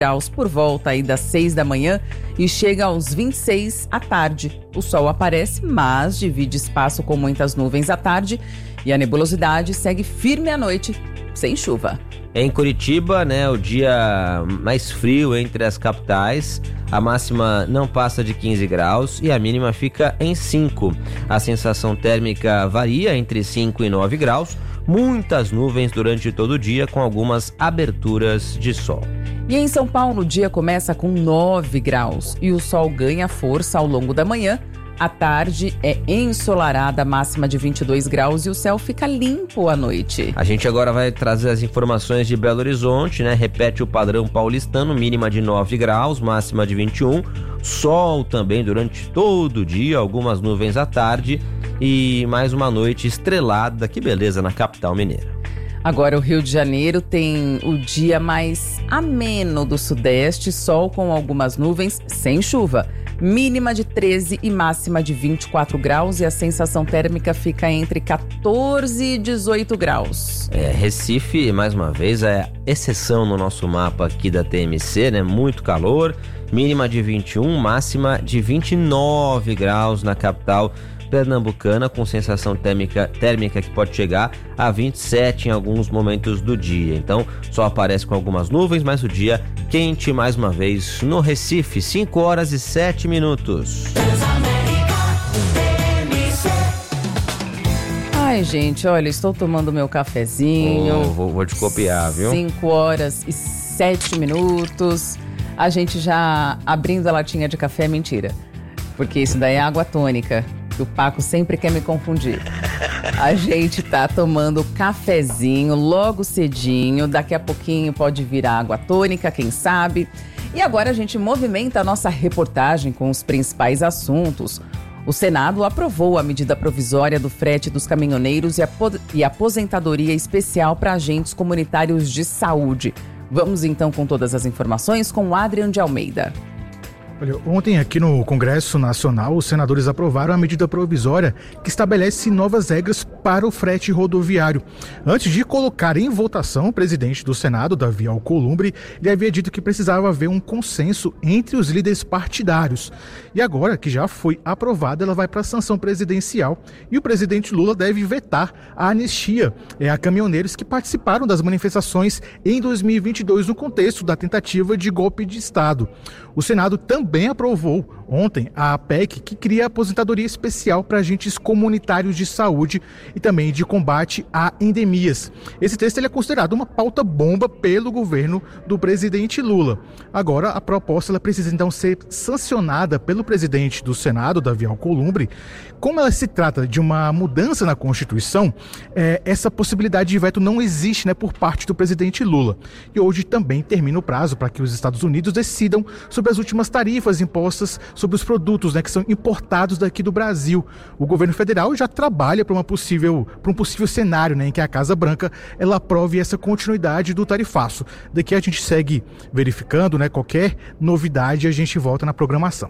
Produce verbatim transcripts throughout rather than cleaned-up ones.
graus por volta aí das seis da manhã e chega aos vinte e seis à tarde. O sol aparece, mas divide espaço com muitas nuvens à tarde e a nebulosidade segue firme à noite, sem chuva. Em Curitiba, né, o dia mais frio entre as capitais, a máxima não passa de quinze graus e a mínima fica em cinco. A sensação térmica varia entre cinco e nove graus, muitas nuvens durante todo o dia com algumas aberturas de sol. E em São Paulo, o dia começa com nove graus e o sol ganha força ao longo da manhã. À tarde é ensolarada, máxima de vinte e dois graus e o céu fica limpo à noite. A gente agora vai trazer as informações de Belo Horizonte, né? Repete o padrão paulistano, mínima de nove graus, máxima de vinte e um. Sol também durante todo o dia, algumas nuvens à tarde e mais uma noite estrelada. Que beleza na capital mineira. Agora o Rio de Janeiro tem o dia mais ameno do sudeste, sol com algumas nuvens, sem chuva. Mínima de treze e máxima de vinte e quatro graus e a sensação térmica fica entre quatorze e dezoito graus. É, Recife, mais uma vez, é exceção no nosso mapa aqui da T M C, né? Muito calor, mínima de vinte e um, máxima de vinte e nove graus na capital pernambucana, com sensação térmica, térmica que pode chegar a vinte e sete em alguns momentos do dia. Então, só aparece com algumas nuvens, mas o dia quente mais uma vez no Recife, cinco horas e sete minutos. Ai, gente, olha, estou tomando meu cafezinho. Oh, vou, vou te copiar, viu? cinco horas e sete minutos. A gente já abrindo a latinha de café, mentira. Porque isso daí é água tônica. Que o Paco sempre quer me confundir. A gente tá tomando cafezinho logo cedinho, daqui a pouquinho pode vir a água tônica, quem sabe. E agora a gente movimenta a nossa reportagem com os principais assuntos. O Senado aprovou a medida provisória do frete dos caminhoneiros e a, e a aposentadoria especial para agentes comunitários de saúde. Vamos então com todas as informações com o Adrian de Almeida. Olha, ontem aqui no Congresso Nacional, os senadores aprovaram a medida provisória que estabelece novas regras para o frete rodoviário. Antes de colocar em votação, o presidente do Senado, Davi Alcolumbre, ele havia dito que precisava haver um consenso entre os líderes partidários. E agora que já foi aprovada, ela vai para a sanção presidencial e o presidente Lula deve vetar a anistia é, a caminhoneiros que participaram das manifestações em dois mil e vinte e dois no contexto da tentativa de golpe de Estado. O Senado também aprovou ontem a P E C que cria a aposentadoria especial para agentes comunitários de saúde e também de combate a endemias. Esse texto ele é considerado uma pauta bomba pelo governo do presidente Lula. Agora, a proposta ela precisa então ser sancionada pelo presidente do Senado, Davi Alcolumbre. Como ela se trata de uma mudança na Constituição, é, essa possibilidade de veto não existe, né, por parte do presidente Lula. E hoje também termina o prazo para que os Estados Unidos decidam sobre as últimas tarifas impostas sobre os produtos, né, que são importados daqui do Brasil. O governo federal já trabalha para uma possível, para um possível cenário, né, em que a Casa Branca ela aprove essa continuidade do tarifaço. Daqui a gente segue verificando, né, qualquer novidade a gente volta na programação.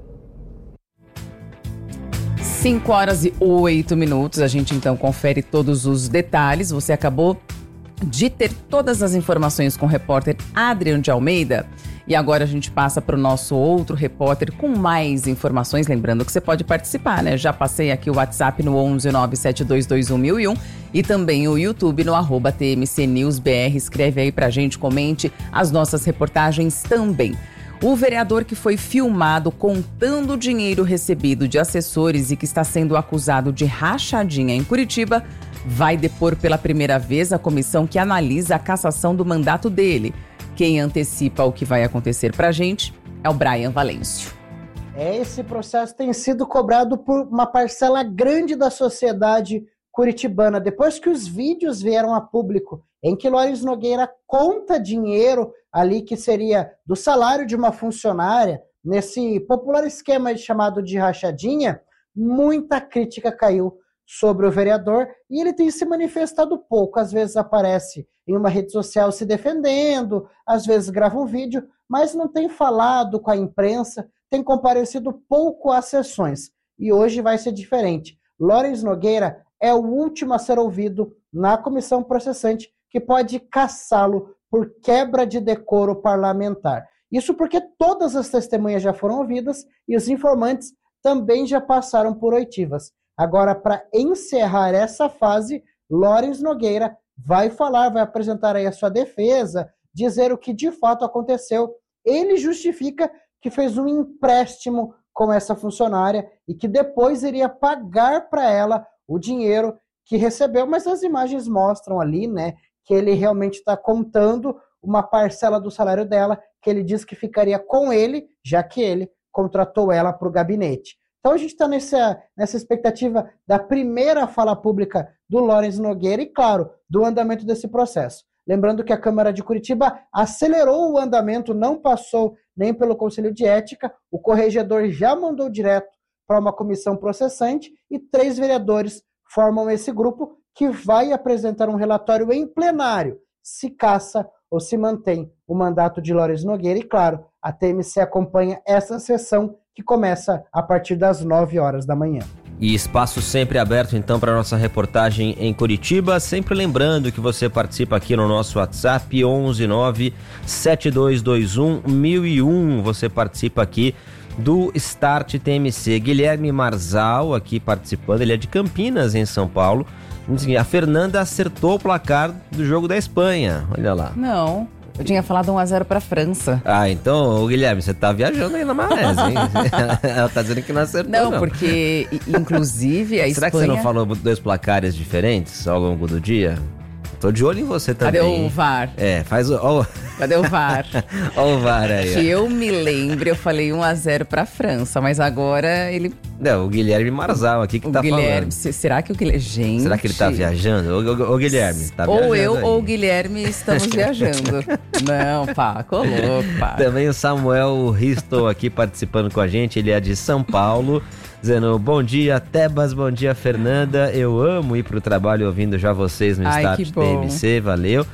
cinco horas e oito minutos, a gente então confere todos os detalhes. Você acabou de ter todas as informações com o repórter Adrian de Almeida. E agora a gente passa para o nosso outro repórter com mais informações. Lembrando que você pode participar, né? Já passei aqui o WhatsApp no onze nove sete dois dois um mil e um e também o YouTube no arroba T M C News B R. Escreve aí pra gente, comente as nossas reportagens também. O vereador que foi filmado contando o dinheiro recebido de assessores e que está sendo acusado de rachadinha em Curitiba vai depor pela primeira vez a comissão que analisa a cassação do mandato dele. Quem antecipa o que vai acontecer pra gente é o Brian Valêncio. Esse processo tem sido cobrado por uma parcela grande da sociedade curitibana. Depois que os vídeos vieram a público em que Loris Nogueira conta dinheiro ali que seria do salário de uma funcionária, nesse popular esquema chamado de rachadinha, muita crítica caiu sobre o vereador e ele tem se manifestado pouco. Às vezes aparece em uma rede social se defendendo, às vezes grava um vídeo, mas não tem falado com a imprensa, tem comparecido pouco às sessões. E hoje vai ser diferente. Loris Nogueira é o último a ser ouvido na comissão processante, que pode cassá-lo por quebra de decoro parlamentar. Isso porque todas as testemunhas já foram ouvidas e os informantes também já passaram por oitivas. Agora, para encerrar essa fase, Lawrence Nogueira vai falar, vai apresentar aí a sua defesa, dizer o que de fato aconteceu. Ele justifica que fez um empréstimo com essa funcionária e que depois iria pagar para ela o dinheiro que recebeu, mas as imagens mostram ali, né, que ele realmente está contando uma parcela do salário dela, que ele diz que ficaria com ele, já que ele contratou ela para o gabinete. Então a gente está nessa, nessa expectativa da primeira fala pública do Lawrence Nogueira e, claro, do andamento desse processo. Lembrando que a Câmara de Curitiba acelerou o andamento, não passou nem pelo Conselho de Ética, o corregedor já mandou direto para uma comissão processante e três vereadores formam esse grupo que vai apresentar um relatório em plenário, se caça ou se mantém o mandato de Lawrence Nogueira. E, claro, a T M C acompanha essa sessão que começa a partir das nove horas da manhã. E espaço sempre aberto, então, para nossa reportagem em Curitiba. Sempre lembrando que você participa aqui no nosso WhatsApp, onze nove sete dois dois um um zero zero um. Você participa aqui do Start T M C. Guilherme Marzal aqui participando, ele é de Campinas, em São Paulo. A Fernanda acertou o placar do jogo da Espanha, olha lá. Não, eu tinha falado um a zero pra França. Ah, então, Guilherme, você tá viajando aí na maionese, hein? Ela tá dizendo que não acertou, não. Não, porque, inclusive, a Será Espanha... que você não falou dois placares diferentes ao longo do dia? Tô de olho em você também. Cadê o V A R? É, faz o... Ó, Cadê o V A R? Ó o V A R aí. Que eu me lembro, eu falei um a zero pra França, mas agora ele... Não, o Guilherme Marzal aqui que o tá Guilherme, falando. se- Será que o Guilherme... Gente... Será que ele tá viajando? Ô, ô, ô Guilherme, tá viajando Ou eu aí. ou o Guilherme estamos viajando. Não, pá, colou, pá. Também o Samuel Risto aqui participando com a gente, ele é de São Paulo, dizendo bom dia Tebas, bom dia Fernanda, eu amo ir pro trabalho ouvindo já vocês no Ai, Start que T bom. M C, valeu.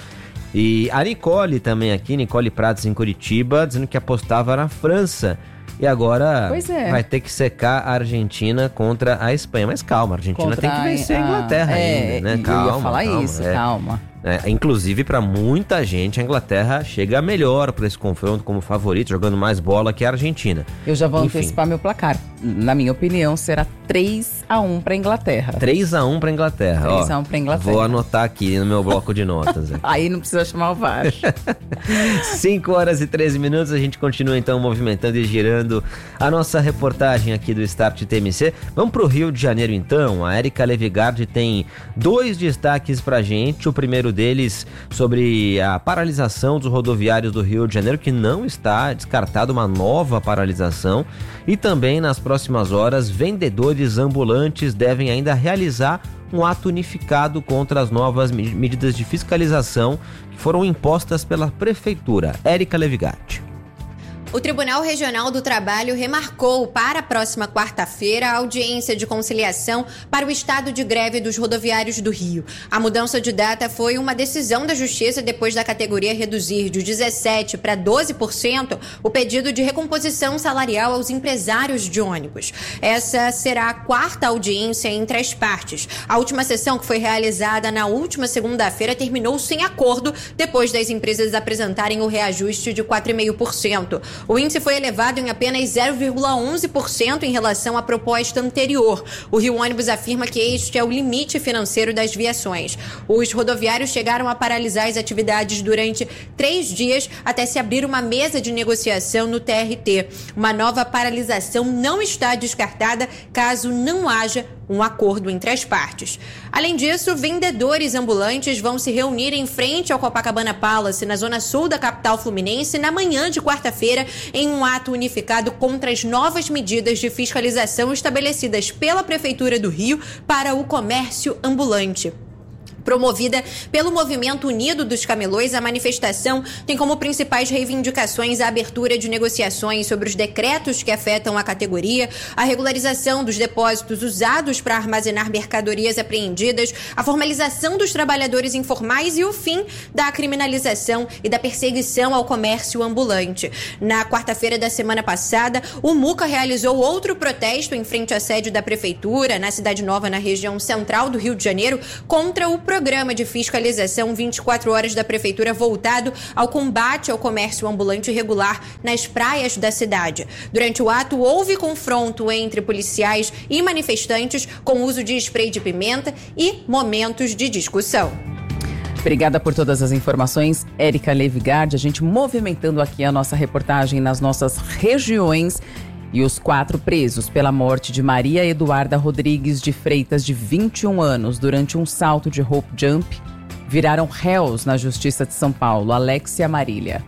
E a Nicole também aqui, Nicole Pratos em Curitiba, dizendo que apostava na França. E agora Pois é. vai ter que secar a Argentina contra a Espanha. Mas calma, a Argentina Contra tem que vencer a Inglaterra é, ainda, né? eu Calma, ia falar calma, isso, é. calma. É, inclusive, para muita gente, a Inglaterra chega melhor para esse confronto como favorito, jogando mais bola que a Argentina. Eu já vou Enfim. antecipar meu placar. Na minha opinião, será três a um pra Inglaterra. três a um para Inglaterra. três ó. a um pra Inglaterra. Vou anotar aqui no meu bloco de notas. Aí não precisa chamar o V A R. cinco horas e treze minutos, a gente continua então movimentando e girando a nossa reportagem aqui do Start T M C. Vamos pro Rio de Janeiro então. A Érica Levigardi tem dois destaques pra gente. O primeiro deles sobre a paralisação dos rodoviários do Rio de Janeiro, que não está descartada uma nova paralisação. E também nas próximas horas, vendedores ambulantes devem ainda realizar um ato unificado contra as novas me- medidas de fiscalização que foram impostas pela Prefeitura. Érica Levigardi. O Tribunal Regional do Trabalho remarcou para a próxima quarta-feira a audiência de conciliação para o estado de greve dos rodoviários do Rio. A mudança de data foi uma decisão da Justiça depois da categoria reduzir de dezessete por cento para doze por cento o pedido de recomposição salarial aos empresários de ônibus. Essa será a quarta audiência entre as partes. A última sessão, que foi realizada na última segunda-feira, terminou sem acordo depois das empresas apresentarem o reajuste de quatro vírgula cinco por cento. O índice foi elevado em apenas zero vírgula onze por cento em relação à proposta anterior. O Rio Ônibus afirma que este é o limite financeiro das viações. Os rodoviários chegaram a paralisar as atividades durante três dias até se abrir uma mesa de negociação no T R T. Uma nova paralisação não está descartada caso não haja um acordo entre as partes. Além disso, vendedores ambulantes vão se reunir em frente ao Copacabana Palace, na zona sul da capital fluminense, na manhã de quarta-feira, em um ato unificado contra as novas medidas de fiscalização estabelecidas pela Prefeitura do Rio para o comércio ambulante. Promovida pelo Movimento Unido dos Camelôs, a manifestação tem como principais reivindicações a abertura de negociações sobre os decretos que afetam a categoria, a regularização dos depósitos usados para armazenar mercadorias apreendidas, a formalização dos trabalhadores informais e o fim da criminalização e da perseguição ao comércio ambulante. Na quarta-feira da semana passada, o MUCA realizou outro protesto em frente à sede da Prefeitura, na Cidade Nova, na região central do Rio de Janeiro, contra o projeto programa de fiscalização vinte e quatro horas da prefeitura voltado ao combate ao comércio ambulante irregular nas praias da cidade. Durante o ato, houve confronto entre policiais e manifestantes com uso de spray de pimenta e momentos de discussão. Obrigada por todas as informações, Érica Levigard. A gente movimentando aqui a nossa reportagem nas nossas regiões. E os quatro presos pela morte de Maria Eduarda Rodrigues de Freitas, de vinte e um anos, durante um salto de rope jump, viraram réus na Justiça de São Paulo. Alexia Marília.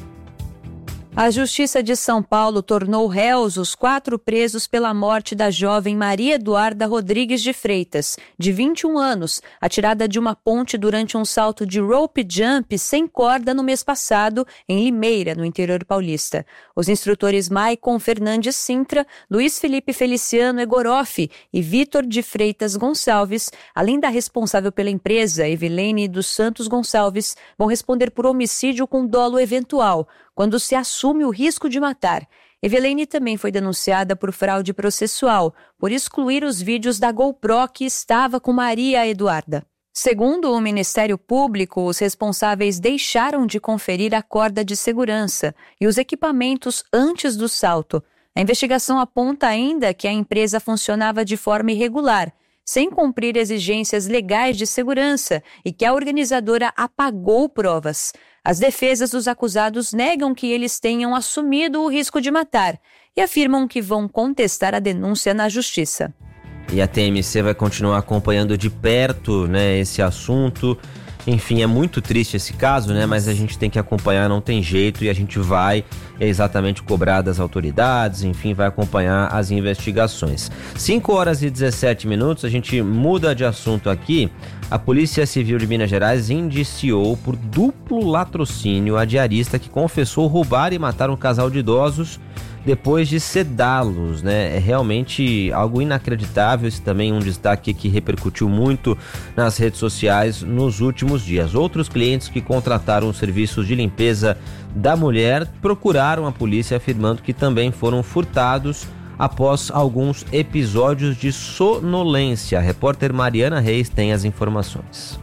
A Justiça de São Paulo tornou réus os quatro presos pela morte da jovem Maria Eduarda Rodrigues de Freitas, de vinte e um anos, atirada de uma ponte durante um salto de rope jump sem corda no mês passado, em Limeira, no interior paulista. Os instrutores Maicon Fernandes Sintra, Luiz Felipe Feliciano Egoroff e Vitor de Freitas Gonçalves, além da responsável pela empresa, Evelene dos Santos Gonçalves, vão responder por homicídio com dolo eventual, quando se assume o risco de matar. Evelene também foi denunciada por fraude processual, por excluir os vídeos da GoPro que estava com Maria Eduarda. Segundo o Ministério Público, os responsáveis deixaram de conferir a corda de segurança e os equipamentos antes do salto. A investigação aponta ainda que a empresa funcionava de forma irregular, sem cumprir exigências legais de segurança e que a organizadora apagou provas. As defesas dos acusados negam que eles tenham assumido o risco de matar e afirmam que vão contestar a denúncia na Justiça. E a T M C vai continuar acompanhando de perto, né, esse assunto. Enfim, é muito triste esse caso, né? Mas a gente tem que acompanhar, não tem jeito, e a gente vai exatamente cobrar das autoridades, enfim, vai acompanhar as investigações. cinco horas e dezessete minutos, a gente muda de assunto aqui. A Polícia Civil de Minas Gerais indiciou por duplo latrocínio a diarista que confessou roubar e matar um casal de idosos depois de sedá-los, né? É realmente algo inacreditável. Esse também é um destaque que repercutiu muito nas redes sociais nos últimos dias. Outros clientes que contrataram os serviços de limpeza da mulher procuraram a polícia afirmando que também foram furtados após alguns episódios de sonolência. A repórter Mariana Reis tem as informações.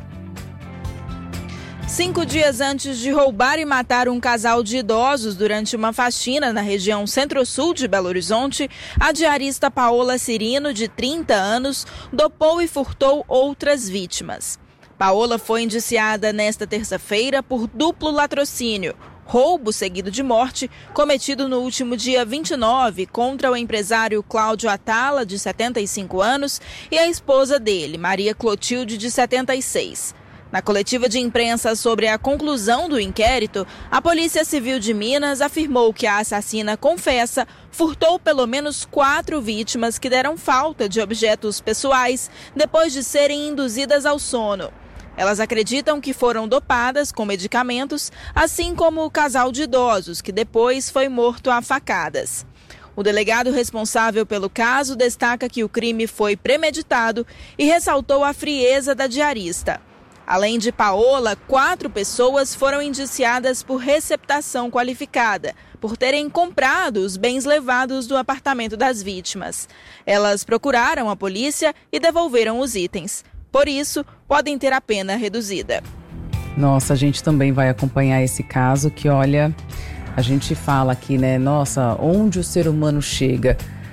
Cinco dias antes de roubar e matar um casal de idosos durante uma faxina na região centro-sul de Belo Horizonte, a diarista Paola Cirino, de trinta anos, dopou e furtou outras vítimas. Paola foi indiciada nesta terça-feira por duplo latrocínio, roubo seguido de morte, cometido no último dia vinte e nove contra o empresário Cláudio Atala, de setenta e cinco anos, e a esposa dele, Maria Clotilde, de setenta e seis. Na coletiva de imprensa sobre a conclusão do inquérito, a Polícia Civil de Minas afirmou que a assassina confessa furtou pelo menos quatro vítimas que deram falta de objetos pessoais depois de serem induzidas ao sono. Elas acreditam que foram dopadas com medicamentos, assim como o casal de idosos, que depois foi morto a facadas. O delegado responsável pelo caso destaca que o crime foi premeditado e ressaltou a frieza da diarista. Além de Paola, quatro pessoas foram indiciadas por receptação qualificada, por terem comprado os bens levados do apartamento das vítimas. Elas procuraram a polícia e devolveram os itens. Por isso, podem ter a pena reduzida. Nossa, a gente também vai acompanhar esse caso que, olha, a gente fala aqui, né? Nossa, onde o ser humano chega,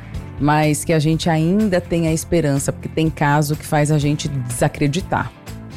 mas que a gente ainda tem a esperança, porque tem caso que faz a gente desacreditar.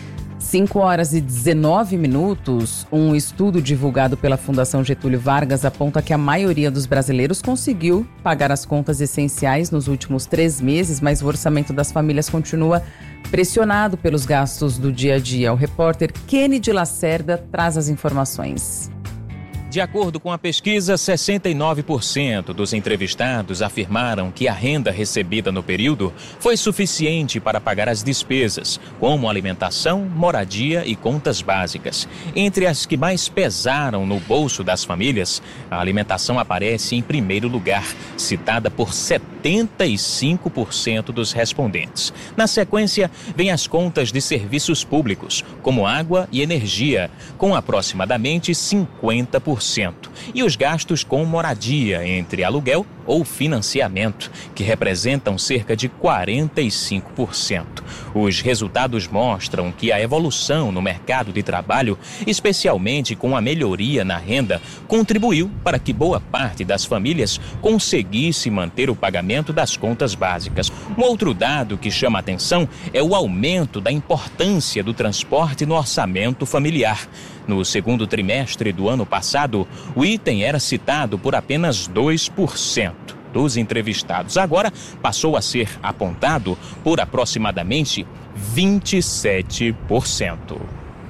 cinco horas e dezenove minutos, um estudo divulgado pela Fundação Getúlio Vargas aponta que a maioria dos brasileiros conseguiu pagar as contas essenciais nos últimos três meses, mas o orçamento das famílias continua pressionado pelos gastos do dia a dia. O repórter Kennedy Lacerda traz as informações. De acordo com a pesquisa, sessenta e nove por cento dos entrevistados afirmaram que a renda recebida no período foi suficiente para pagar as despesas, como alimentação, moradia e contas básicas. Entre as que mais pesaram no bolso das famílias, a alimentação aparece em primeiro lugar, citada por setenta e cinco por cento dos respondentes. Na sequência, vem as contas de serviços públicos, como água e energia, com aproximadamente cinquenta por por cento. E os gastos com moradia, entre aluguel ou financiamento, que representam cerca de quarenta e cinco por cento. Os resultados mostram que a evolução no mercado de trabalho, especialmente com a melhoria na renda, contribuiu para que boa parte das famílias conseguisse manter o pagamento das contas básicas. Um outro dado que chama a atenção é o aumento da importância do transporte no orçamento familiar. No segundo trimestre do ano passado, o item era citado por apenas dois por cento dos entrevistados. Agora passou a ser apontado por aproximadamente vinte e sete por cento.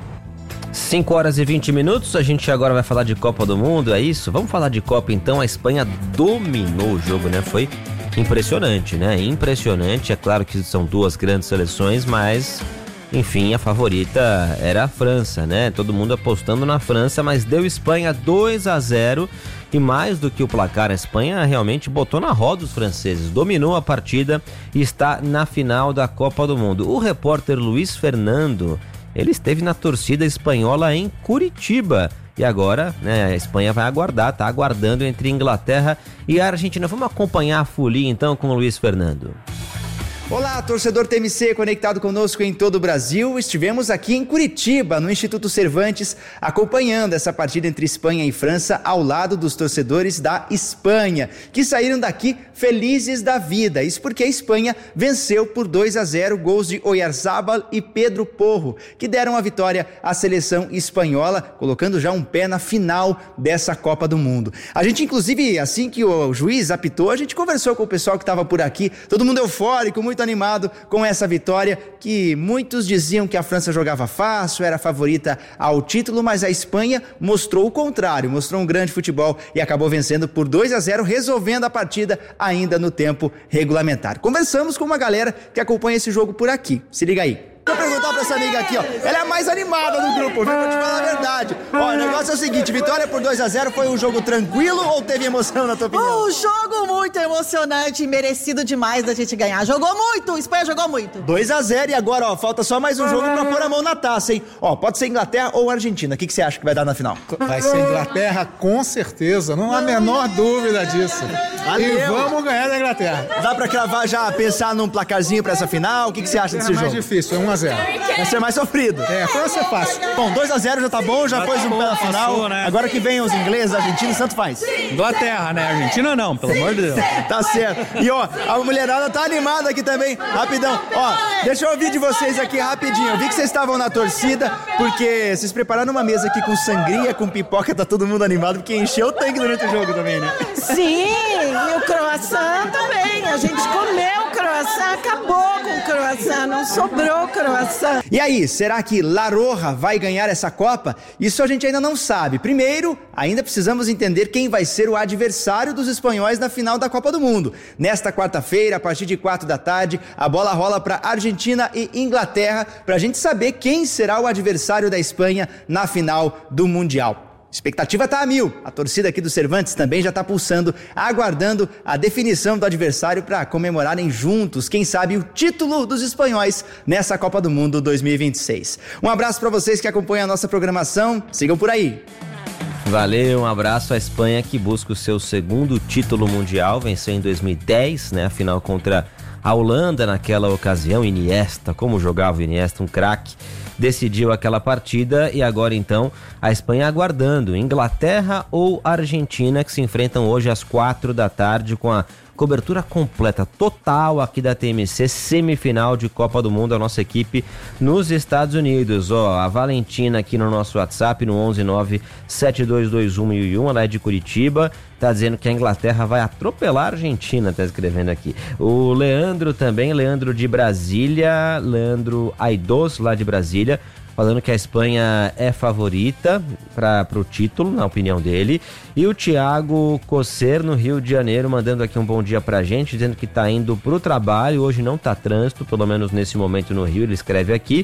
cinco horas e vinte minutos, a gente agora vai falar de Copa do Mundo, é isso? Vamos falar de Copa então. A Espanha dominou o jogo, né? Foi impressionante, né? Impressionante, é claro que são duas grandes seleções, mas... enfim, a favorita era a França, né? Todo mundo apostando na França, mas deu Espanha dois a zero e mais do que o placar, a Espanha realmente botou na roda os franceses, dominou a partida e está na final da Copa do Mundo. O repórter Luiz Fernando, ele esteve na torcida espanhola em Curitiba e agora, né, a Espanha vai aguardar, tá aguardando entre Inglaterra e a Argentina. Vamos acompanhar a folia então com o Luiz Fernando. Olá, torcedor T M C conectado conosco em todo o Brasil. Estivemos aqui em Curitiba, no Instituto Cervantes, acompanhando essa partida entre Espanha e França ao lado dos torcedores da Espanha, que saíram daqui felizes da vida. Isso porque a Espanha venceu por dois a zero, gols de Oyarzábal e Pedro Porro, que deram a vitória à seleção espanhola, colocando já um pé na final dessa Copa do Mundo. A gente, inclusive, assim que o juiz apitou, a gente conversou com o pessoal que estava por aqui, todo mundo eufórico, muito animado com essa vitória, que muitos diziam que a França jogava fácil, era favorita ao título, mas a Espanha mostrou o contrário, mostrou um grande futebol e acabou vencendo por dois a zero, resolvendo a partida ainda no tempo regulamentar. Conversamos com uma galera que acompanha esse jogo por aqui, se liga aí. Vou perguntar pra essa amiga aqui, ó. Ela é a mais animada do grupo, viu? Vou te falar a verdade. Ó, o negócio é o seguinte, vitória por dois a zero, foi um jogo tranquilo ou teve emoção na tua opinião? Um jogo muito emocionante e merecido demais da gente ganhar. Jogou muito, Espanha jogou muito. dois a zero e agora, ó, falta só mais um jogo pra pôr a mão na taça, hein? Ó, pode ser Inglaterra ou Argentina. O que, que você acha que vai dar na final? Vai ser Inglaterra, com certeza. Não há a menor dúvida disso. Valeu. E vamos ganhar da Inglaterra. Dá pra cravar já, pensar num placarzinho pra essa final? O que, que você acha desse jogo? É mais difícil, é um a zero. Vai ser mais sofrido. É, vai ser fácil. Bom, dois a zero já tá bom, já, já pôs tá um pé na final. Passou, né? Agora que vem os ingleses, argentinos, tanto faz. Inglaterra, né? Argentina não, pelo amor de Deus. Tá certo. E ó, a mulherada tá animada aqui também. Rapidão. Ó, deixa eu ouvir de vocês aqui rapidinho. Eu vi que vocês estavam na torcida, porque vocês prepararam uma mesa aqui com sangria, com pipoca, tá todo mundo animado, porque encheu o tanque durante o jogo também, né? Sim, e o croissant também. A gente comeu o croissant, acabou com o croissant, não sobrou croissant. E aí, será que La Roja vai ganhar essa Copa? Isso a gente ainda não sabe. Primeiro, ainda precisamos entender quem vai ser o adversário dos espanhóis na final da Copa do Mundo. Nesta quarta-feira, a partir de quatro da tarde, a bola rola para Argentina e Inglaterra, para a gente saber quem será o adversário da Espanha na final do Mundial. Expectativa tá a mil. A torcida aqui do Cervantes também já tá pulsando, aguardando a definição do adversário para comemorarem juntos, quem sabe, o título dos espanhóis nessa Copa do Mundo dois mil e vinte e seis. Um abraço para vocês que acompanham a nossa programação. Sigam por aí. Valeu, um abraço à Espanha, que busca o seu segundo título mundial, venceu em dois mil e dez, né, a final contra a Holanda naquela ocasião. Iniesta, como jogava o Iniesta, um craque. Decidiu aquela partida e agora então a Espanha aguardando Inglaterra ou Argentina, que se enfrentam hoje às quatro da tarde com a cobertura completa, total aqui da T M C, semifinal de Copa do Mundo, a nossa equipe nos Estados Unidos. Ó, a Valentina aqui no nosso WhatsApp, no onze nove sete dois dois um mil e um, ela é de Curitiba, tá dizendo que a Inglaterra vai atropelar a Argentina, tá escrevendo aqui. O Leandro também, Leandro de Brasília, Leandro Aidos, lá de Brasília, falando que a Espanha é favorita para o título, na opinião dele. E o Thiago Cosser, no Rio de Janeiro, mandando aqui um bom dia pra gente, dizendo que tá indo pro trabalho, hoje não tá trânsito, pelo menos nesse momento no Rio, ele escreve aqui.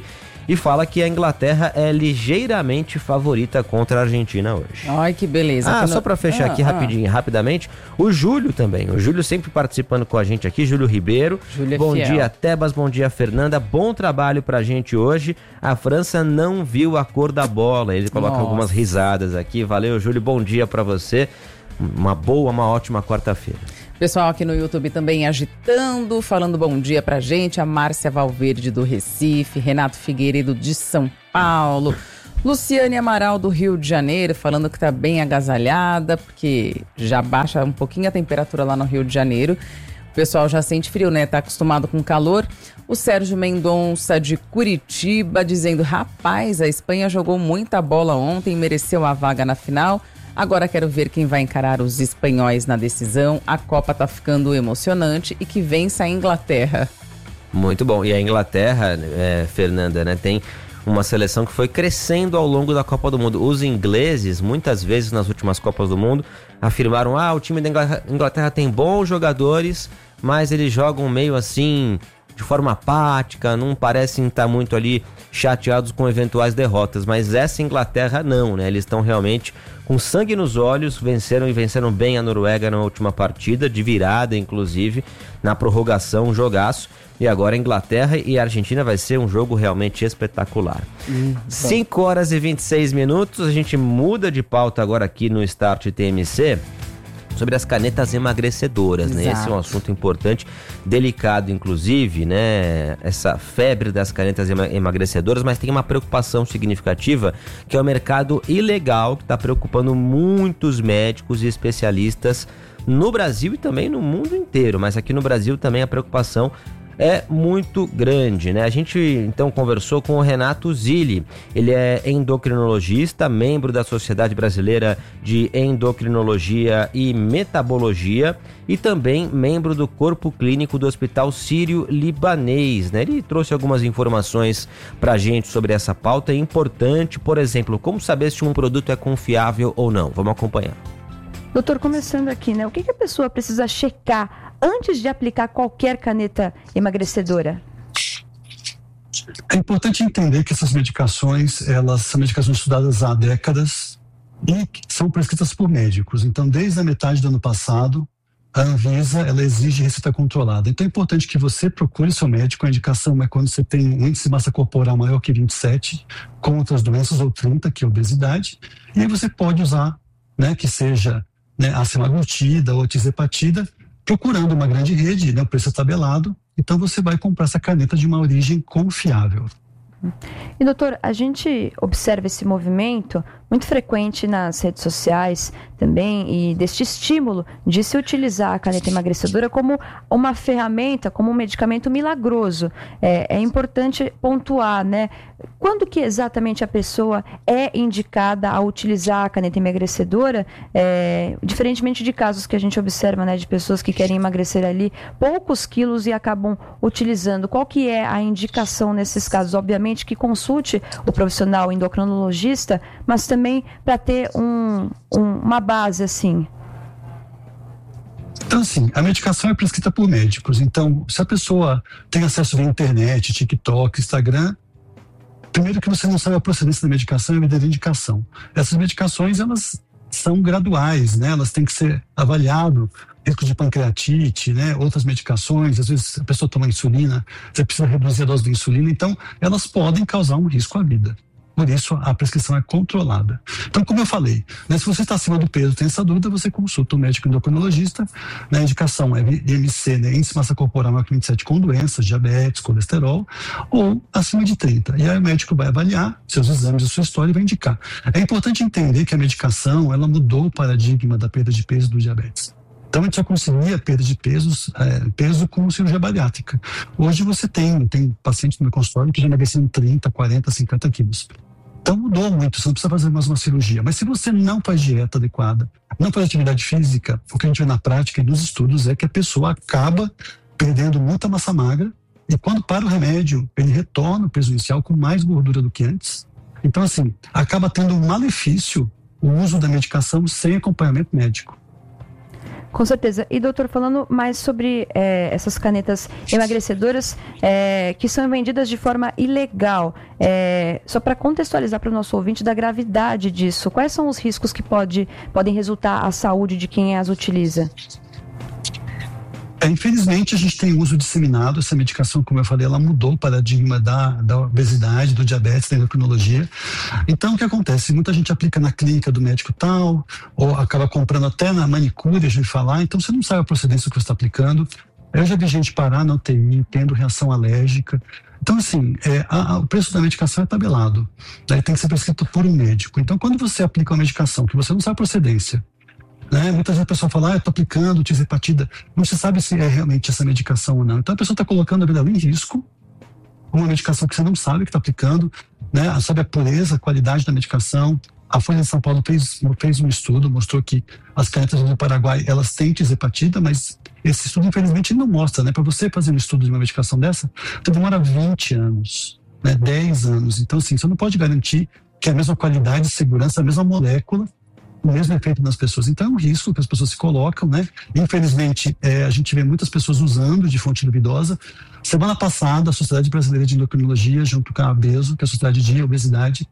e fala que a Inglaterra é ligeiramente favorita contra a Argentina hoje. Ai, que beleza. Ah, que só no... para fechar ah, aqui ah. rapidinho, rapidamente, o Júlio também, o Júlio sempre participando com a gente aqui, Júlio Ribeiro. Júlio é bom fiel. dia, Tebas, bom dia, Fernanda, bom trabalho pra gente hoje. A França não viu a cor da bola, ele coloca Nossa. algumas risadas aqui. Valeu, Júlio, bom dia pra você. Uma boa, uma ótima quarta-feira. Pessoal aqui no YouTube também agitando, falando bom dia pra gente. A Márcia Valverde do Recife, Renato Figueiredo de São Paulo, Luciane Amaral do Rio de Janeiro, falando que tá bem agasalhada, porque já baixa um pouquinho a temperatura lá no Rio de Janeiro. O pessoal já sente frio, né? Tá acostumado com calor. O Sérgio Mendonça de Curitiba dizendo: rapaz, a Espanha jogou muita bola ontem, mereceu a vaga na final. Agora quero ver quem vai encarar os espanhóis na decisão. A Copa tá ficando emocionante e que vença a Inglaterra. Muito bom. E a Inglaterra, é, Fernanda, né, tem uma seleção que foi crescendo ao longo da Copa do Mundo. Os ingleses, muitas vezes nas últimas Copas do Mundo, afirmaram: ah, o time da Inglaterra tem bons jogadores, mas eles jogam meio assim, de forma apática, não parecem estar muito ali chateados com eventuais derrotas. Mas essa Inglaterra não, né? Eles estão realmente com sangue nos olhos, venceram e venceram bem a Noruega na última partida, de virada inclusive, na prorrogação, um jogaço. E agora a Inglaterra e a Argentina vai ser um jogo realmente espetacular. Hum, cinco horas e vinte e seis minutos, a gente muda de pauta agora aqui no Start T M C. Sobre as canetas emagrecedoras, né? Esse é um assunto importante, delicado inclusive, né? Essa febre das canetas emagrecedoras, mas tem uma preocupação significativa, que é o mercado ilegal, que está preocupando muitos médicos e especialistas no Brasil e também no mundo inteiro. Mas aqui no Brasil também a preocupação é muito grande, né? A gente então conversou com o Renato Zilli. Ele é endocrinologista, membro da Sociedade Brasileira de Endocrinologia e Metabologia e também membro do Corpo Clínico do Hospital Sírio-Libanês, né? Ele trouxe algumas informações pra gente sobre essa pauta importante, por exemplo, como saber se um produto é confiável ou não. Vamos acompanhar. Doutor, começando aqui, né? O que, que a pessoa precisa checar antes de aplicar qualquer caneta emagrecedora? É importante entender que essas medicações, elas são medicações estudadas há décadas e são prescritas por médicos. Então, desde a metade do ano passado, a Anvisa, ela exige receita controlada. Então, é importante que você procure seu médico. A indicação é quando você tem um índice de massa corporal maior que vinte e sete, com outras doenças, ou trinta, que é obesidade. E aí você pode usar, né, que seja, né, a semaglutida ou a tirzepatida, procurando uma grande rede, né, o preço é tabelado. Então você vai comprar essa caneta de uma origem confiável. E doutor, a gente observa esse movimento muito frequente nas redes sociais também, e deste estímulo de se utilizar a caneta emagrecedora como uma ferramenta, como um medicamento milagroso. É, é importante pontuar, né? Quando que exatamente a pessoa é indicada a utilizar a caneta emagrecedora, é, diferentemente de casos que a gente observa, né, de pessoas que querem emagrecer ali poucos quilos e acabam utilizando. Qual que é a indicação nesses casos? Obviamente que consulte o profissional endocrinologista, mas também para ter um, um, uma base assim. Então, assim, a medicação é prescrita por médicos. Então, se a pessoa tem acesso via internet, TikTok, Instagram, primeiro que você não sabe a procedência da medicação, é a verdadeira indicação. Essas medicações, elas são graduais, né? Elas têm que ser avaliadas, risco de pancreatite, né? Outras medicações, às vezes a pessoa toma insulina, você precisa reduzir a dose de insulina, então elas podem causar um risco à vida. Por isso, a prescrição é controlada. Então, como eu falei, né, se você está acima do peso, tem essa dúvida, você consulta o médico endocrinologista. Né, a indicação é I M C, né, índice de massa corporal maior que vinte e sete, com doenças, diabetes, colesterol, ou acima de trinta. E aí o médico vai avaliar seus exames, a sua história e vai indicar. É importante entender que a medicação, ela mudou o paradigma da perda de peso do diabetes. Então, a gente já conseguia perda de pesos, é, peso com cirurgia bariátrica. Hoje você tem, tem pacientes no meu consultório que já emagreceram trinta, quarenta, cinquenta quilos. Então mudou muito, você não precisa fazer mais uma cirurgia. Mas se você não faz dieta adequada, não faz atividade física, o que a gente vê na prática e nos estudos é que a pessoa acaba perdendo muita massa magra e quando para o remédio, ele retorna o peso inicial com mais gordura do que antes. Então, assim, acaba tendo um malefício o uso da medicação sem acompanhamento médico. Com certeza. E, doutor, falando mais sobre é, essas canetas emagrecedoras é, que são vendidas de forma ilegal, é, só para contextualizar para o nosso ouvinte da gravidade disso, quais são os riscos que pode, podem resultar à saúde de quem as utiliza? É, infelizmente, a gente tem uso disseminado. Essa medicação, como eu falei, ela mudou o paradigma da, da obesidade, do diabetes, da endocrinologia. Então, o que acontece? Muita gente aplica na clínica do médico tal, ou acaba comprando até na manicure, a gente falar, então você não sabe a procedência que você está aplicando. Eu já vi gente parar na U T I, tendo reação alérgica. Então, assim, é, a, a, o preço da medicação é tabelado. Daí tem que ser prescrito por um médico. Então, quando você aplica uma medicação que você não sabe a procedência, né? Muitas vezes a pessoa fala, ah, eu estou aplicando tisepatida, não se sabe se é realmente essa medicação ou não. Então a pessoa está colocando a vida dela em risco, uma medicação que você não sabe que está aplicando, né? Sabe a pureza, a qualidade da medicação. A Folha de São Paulo fez, fez um estudo, mostrou que as canetas do Paraguai, elas têm tisepatida, mas esse estudo infelizmente não mostra, né? Para você fazer um estudo de uma medicação dessa, você demora vinte anos, né? dez anos. Então assim, você não pode garantir que é a mesma qualidade, segurança, a mesma molécula, o mesmo efeito nas pessoas. Então é um risco que as pessoas se colocam, né? Infelizmente, é, a gente vê muitas pessoas usando de fonte duvidosa. Semana passada, a Sociedade Brasileira de Endocrinologia, junto com a ABESO, que é a Sociedade de Obesidade,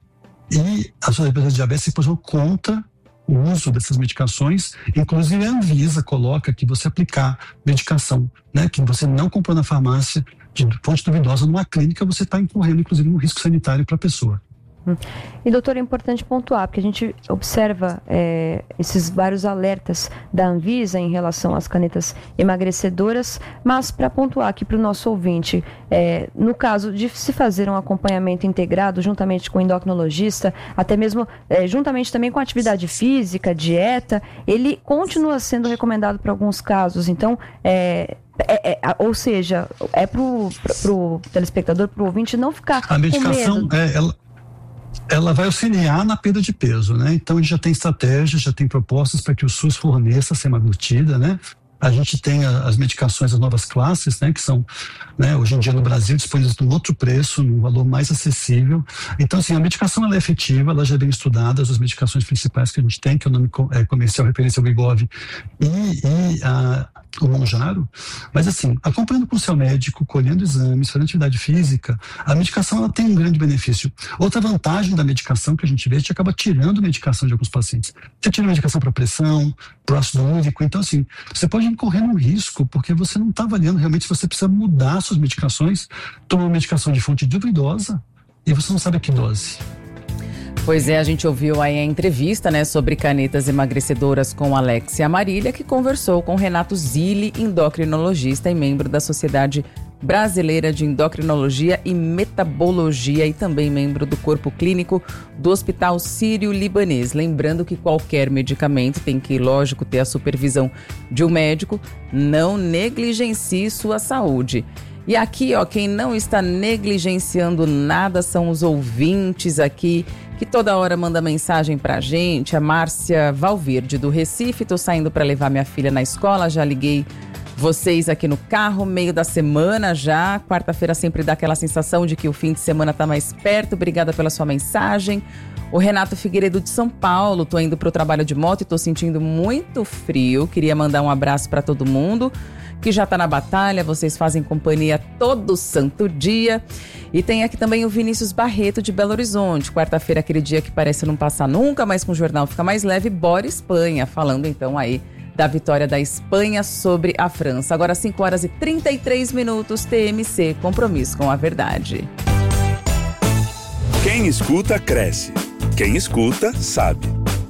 e a Sociedade Brasileira de Diabetes se posicionou contra o uso dessas medicações. Inclusive a Anvisa coloca que você aplicar medicação, né, que você não comprou na farmácia, de fonte duvidosa, numa clínica, você está incorrendo, inclusive, um risco sanitário para a pessoa. E, doutor, é importante pontuar, porque a gente observa é, esses vários alertas da Anvisa em relação às canetas emagrecedoras, mas para pontuar aqui para o nosso ouvinte, é, no caso de se fazer um acompanhamento integrado juntamente com o endocrinologista, até mesmo é, juntamente também com a atividade física, dieta, ele continua sendo recomendado para alguns casos. Então, é, É, é, ou seja, é para o telespectador, para o ouvinte não ficar a medicação, com medo. É, ela, ela vai auxiliar na perda de peso, né? Então a gente já tem estratégias, já tem propostas para que o SUS forneça semaglutida, né? A gente tem a, as medicações, as novas classes, né? Que são, né, hoje em dia no Brasil, disponíveis num outro preço, num valor mais acessível. Então, assim, a medicação ela é efetiva, ela já é bem estudada, as medicações principais que a gente tem, que é o nome é, comercial referência ao Wegovy e, e a, o Mounjaro. Mas, assim, acompanhando com o seu médico, colhendo exames, fazendo atividade física, a medicação ela tem um grande benefício. Outra vantagem da medicação que a gente vê, a gente acaba tirando medicação de alguns pacientes. Você tira medicação para pressão, para ácido úrico, então, assim, você pode incorrer num risco, porque você não está avaliando realmente se você precisa mudar suas medicações, tomar uma medicação de fonte duvidosa e você não sabe a que dose. Pois é, a gente ouviu aí a entrevista, né, sobre canetas emagrecedoras com Alexia Marília, que conversou com Renato Zilli, endocrinologista e membro da Sociedade Brasileira de Endocrinologia e Metabologia e também membro do Corpo Clínico do Hospital Sírio-Libanês. Lembrando que qualquer medicamento tem que, lógico, ter a supervisão de um médico, não negligencie sua saúde. E aqui, ó, quem não está negligenciando nada são os ouvintes aqui, que toda hora manda mensagem pra gente. A Márcia Valverde, do Recife. Tô saindo para levar minha filha na escola, já liguei vocês aqui no carro, meio da semana já. Quarta-feira sempre dá aquela sensação de que o fim de semana tá mais perto. Obrigada pela sua mensagem. O Renato Figueiredo de São Paulo. Tô indo pro trabalho de moto e tô sentindo muito frio. Queria mandar um abraço para todo mundo que já tá na batalha, vocês fazem companhia todo santo dia. E tem aqui também o Vinícius Barreto de Belo Horizonte. Quarta-feira, aquele dia que parece não passar nunca, mas com o jornal fica mais leve. Bora Espanha, falando então aí da vitória da Espanha sobre a França. Agora cinco horas e trinta e três minutos, T M C, compromisso com a verdade. Quem escuta, cresce. Quem escuta, sabe.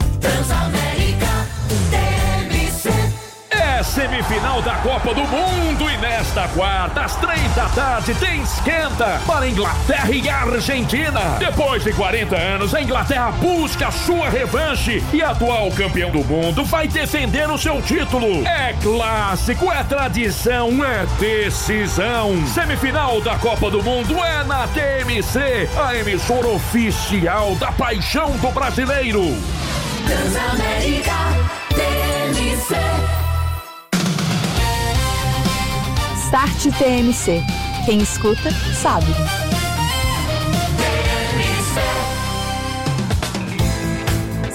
Semifinal da Copa do Mundo e nesta quarta, às três da tarde, tem esquenta para Inglaterra e Argentina. Depois de quarenta anos, a Inglaterra busca sua revanche e atual campeão do mundo vai defender o seu título. É clássico, é tradição, é decisão. Semifinal da Copa do Mundo é na T M C, a emissora oficial da paixão do brasileiro. Transamérica T M C. Start T M C. Quem escuta, sabe.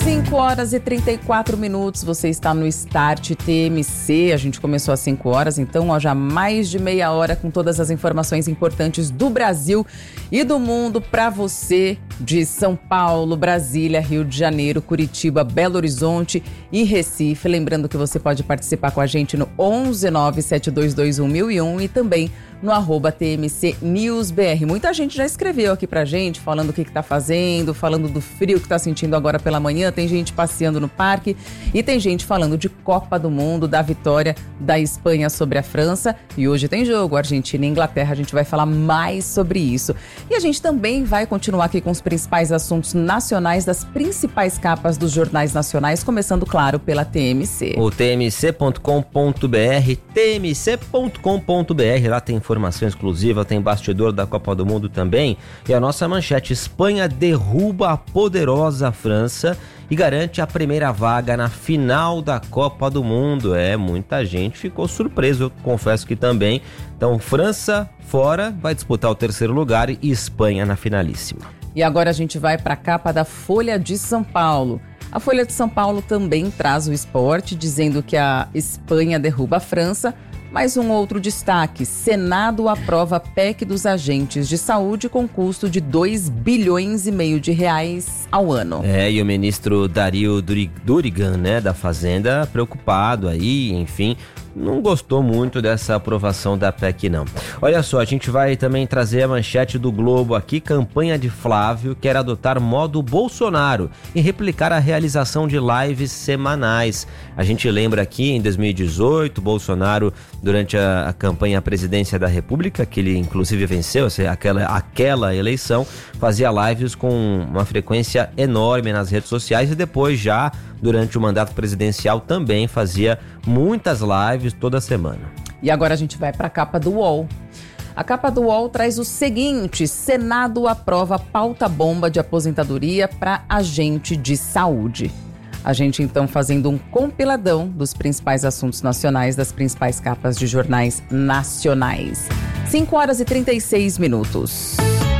cinco horas e trinta e quatro minutos, você está no Start T M C, a gente começou às cinco horas, então ó, já mais de meia hora com todas as informações importantes do Brasil e do mundo para você de São Paulo, Brasília, Rio de Janeiro, Curitiba, Belo Horizonte e Recife. Lembrando que você pode participar com a gente no onze nove sete dois dois um mil e um e também no arroba T M C News B R. Muita gente já escreveu aqui pra gente, falando o que que tá fazendo, falando do frio que tá sentindo agora pela manhã, tem gente passeando no parque e tem gente falando de Copa do Mundo, da vitória da Espanha sobre a França. E hoje tem jogo, Argentina e Inglaterra, a gente vai falar mais sobre isso. E a gente também vai continuar aqui com os principais assuntos nacionais das principais capas dos jornais nacionais, começando, claro, pela T M C. O T M C ponto com ponto B R, T M C ponto com ponto B R, lá tem informação exclusiva, tem bastidor da Copa do Mundo também. E a nossa manchete: Espanha derruba a poderosa França e garante a primeira vaga na final da Copa do Mundo. É, muita gente ficou surpreso, eu confesso que também. Então, França fora, vai disputar o terceiro lugar e Espanha na finalíssima. E agora a gente vai para a capa da Folha de São Paulo. A Folha de São Paulo também traz o esporte, dizendo que a Espanha derruba a França. Mais um outro destaque: Senado aprova P E C dos agentes de saúde com custo de dois bilhões e meio de reais ao ano. É, e o ministro Dario Durigan, né, da Fazenda, preocupado aí, enfim, não gostou muito dessa aprovação da P E C, não. Olha só, a gente vai também trazer a manchete do Globo aqui: campanha de Flávio quer adotar modo Bolsonaro e replicar a realização de lives semanais. A gente lembra aqui, em dois mil e dezoito, Bolsonaro, durante a, a campanha à presidência da República, que ele inclusive venceu, aquela, aquela eleição, fazia lives com uma frequência enorme nas redes sociais e depois já, durante o mandato presidencial, também fazia muitas lives toda semana. E agora a gente vai para a capa do U O L. A capa do U O L traz o seguinte: Senado aprova pauta-bomba de aposentadoria para agente de saúde. A gente então fazendo um compiladão dos principais assuntos nacionais, das principais capas de jornais nacionais. cinco horas e trinta e seis minutos.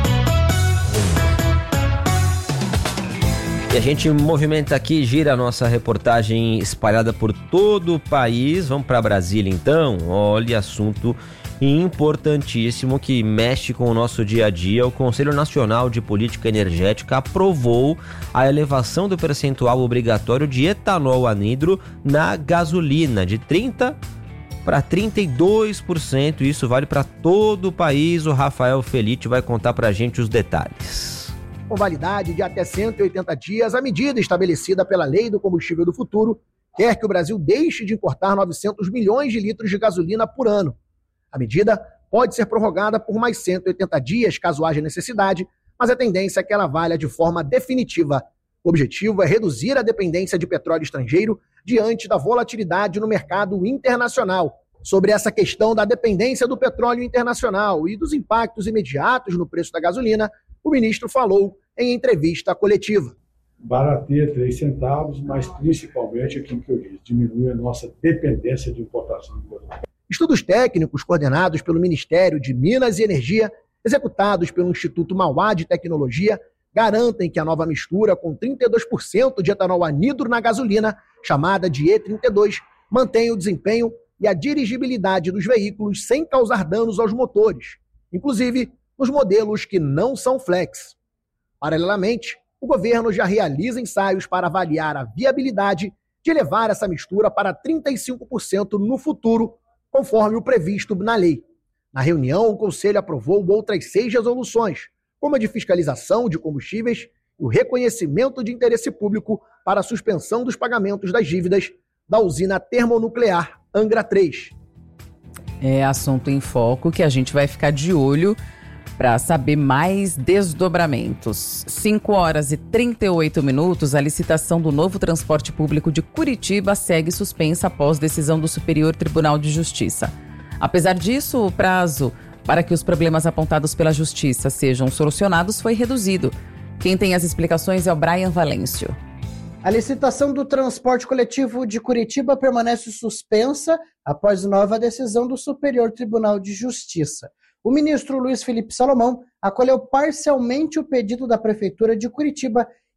E a gente movimenta aqui, gira a nossa reportagem espalhada por todo o país. Vamos para Brasília então. Olha, assunto importantíssimo que mexe com o nosso dia a dia. O Conselho Nacional de Política Energética aprovou a elevação do percentual obrigatório de etanol anidro na gasolina de trinta por cento para trinta e dois por cento. Isso vale para todo o país. O Rafael Felite vai contar para a gente os detalhes. Com validade de até cento e oitenta dias, a medida estabelecida pela Lei do Combustível do Futuro quer que o Brasil deixe de importar novecentos milhões de litros de gasolina por ano. A medida pode ser prorrogada por mais cento e oitenta dias, caso haja necessidade, mas a tendência é que ela valha de forma definitiva. O objetivo é reduzir a dependência de petróleo estrangeiro diante da volatilidade no mercado internacional. Sobre essa questão da dependência do petróleo internacional e dos impactos imediatos no preço da gasolina, o ministro falou em entrevista coletiva. Barateia três centavos, mas principalmente aquilo que eu disse, diminui a nossa dependência de importação de petróleo. Estudos técnicos coordenados pelo Ministério de Minas e Energia, executados pelo Instituto Mauá de Tecnologia, garantem que a nova mistura com trinta e dois por cento de etanol anidro na gasolina, chamada de E trinta e dois, mantém o desempenho e a dirigibilidade dos veículos sem causar danos aos motores, inclusive nos modelos que não são flex. Paralelamente, o governo já realiza ensaios para avaliar a viabilidade de levar essa mistura para trinta e cinco por cento no futuro, conforme o previsto na lei. Na reunião, o Conselho aprovou outras seis resoluções, como a de fiscalização de combustíveis e o reconhecimento de interesse público para a suspensão dos pagamentos das dívidas da usina termonuclear Angra três. É assunto em foco que a gente vai ficar de olho para saber mais desdobramentos. cinco horas e trinta e oito minutos, a licitação do novo transporte público de Curitiba segue suspensa após decisão do Superior Tribunal de Justiça. Apesar disso, o prazo para que os problemas apontados pela Justiça sejam solucionados foi reduzido. Quem tem as explicações é o Brian Valêncio. A licitação do transporte coletivo de Curitiba permanece suspensa após nova decisão do Superior Tribunal de Justiça. O ministro Luiz Felipe Salomão acolheu parcialmente o pedido da Prefeitura de Curitiba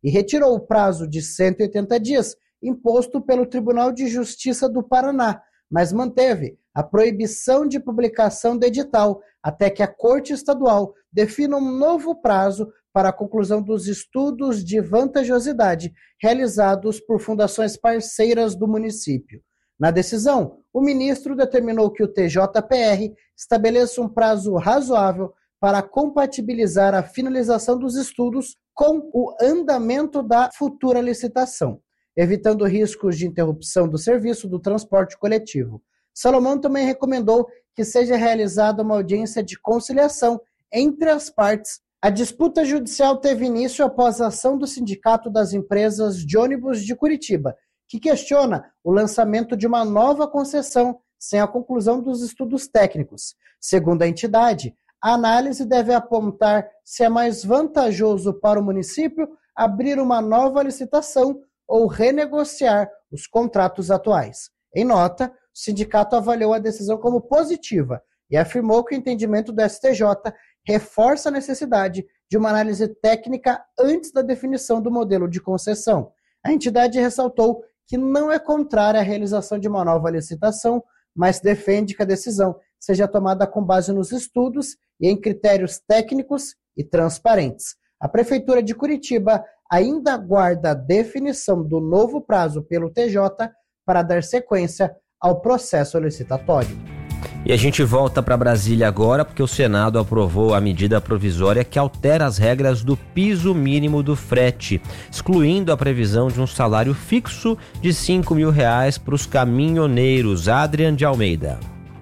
e retirou o prazo de cento e oitenta dias imposto pelo Tribunal de Justiça do Paraná, mas manteve a proibição de publicação do edital até que a Corte Estadual defina um novo prazo para a conclusão dos estudos de vantajosidade realizados por fundações parceiras do município. Na decisão, o ministro determinou que o T J P R estabeleça um prazo razoável para compatibilizar a finalização dos estudos com o andamento da futura licitação, evitando riscos de interrupção do serviço do transporte coletivo. Salomão também recomendou que seja realizada uma audiência de conciliação entre as partes. A disputa judicial teve início após a ação do Sindicato das Empresas de Ônibus de Curitiba, que questiona o lançamento de uma nova concessão sem a conclusão dos estudos técnicos. Segundo a entidade, a análise deve apontar se é mais vantajoso para o município abrir uma nova licitação ou renegociar os contratos atuais. Em nota, o sindicato avaliou a decisão como positiva e afirmou que o entendimento do S T J reforça a necessidade de uma análise técnica antes da definição do modelo de concessão. A entidade ressaltou que não é contrária à realização de uma nova licitação, mas defende que a decisão seja tomada com base nos estudos e em critérios técnicos e transparentes. A Prefeitura de Curitiba ainda aguarda a definição do novo prazo pelo T J para dar sequência ao processo licitatório. E a gente volta para Brasília agora, porque o Senado aprovou a medida provisória que altera as regras do piso mínimo do frete, excluindo a previsão de um salário fixo de cinco mil reais para os caminhoneiros. Adrian de Almeida.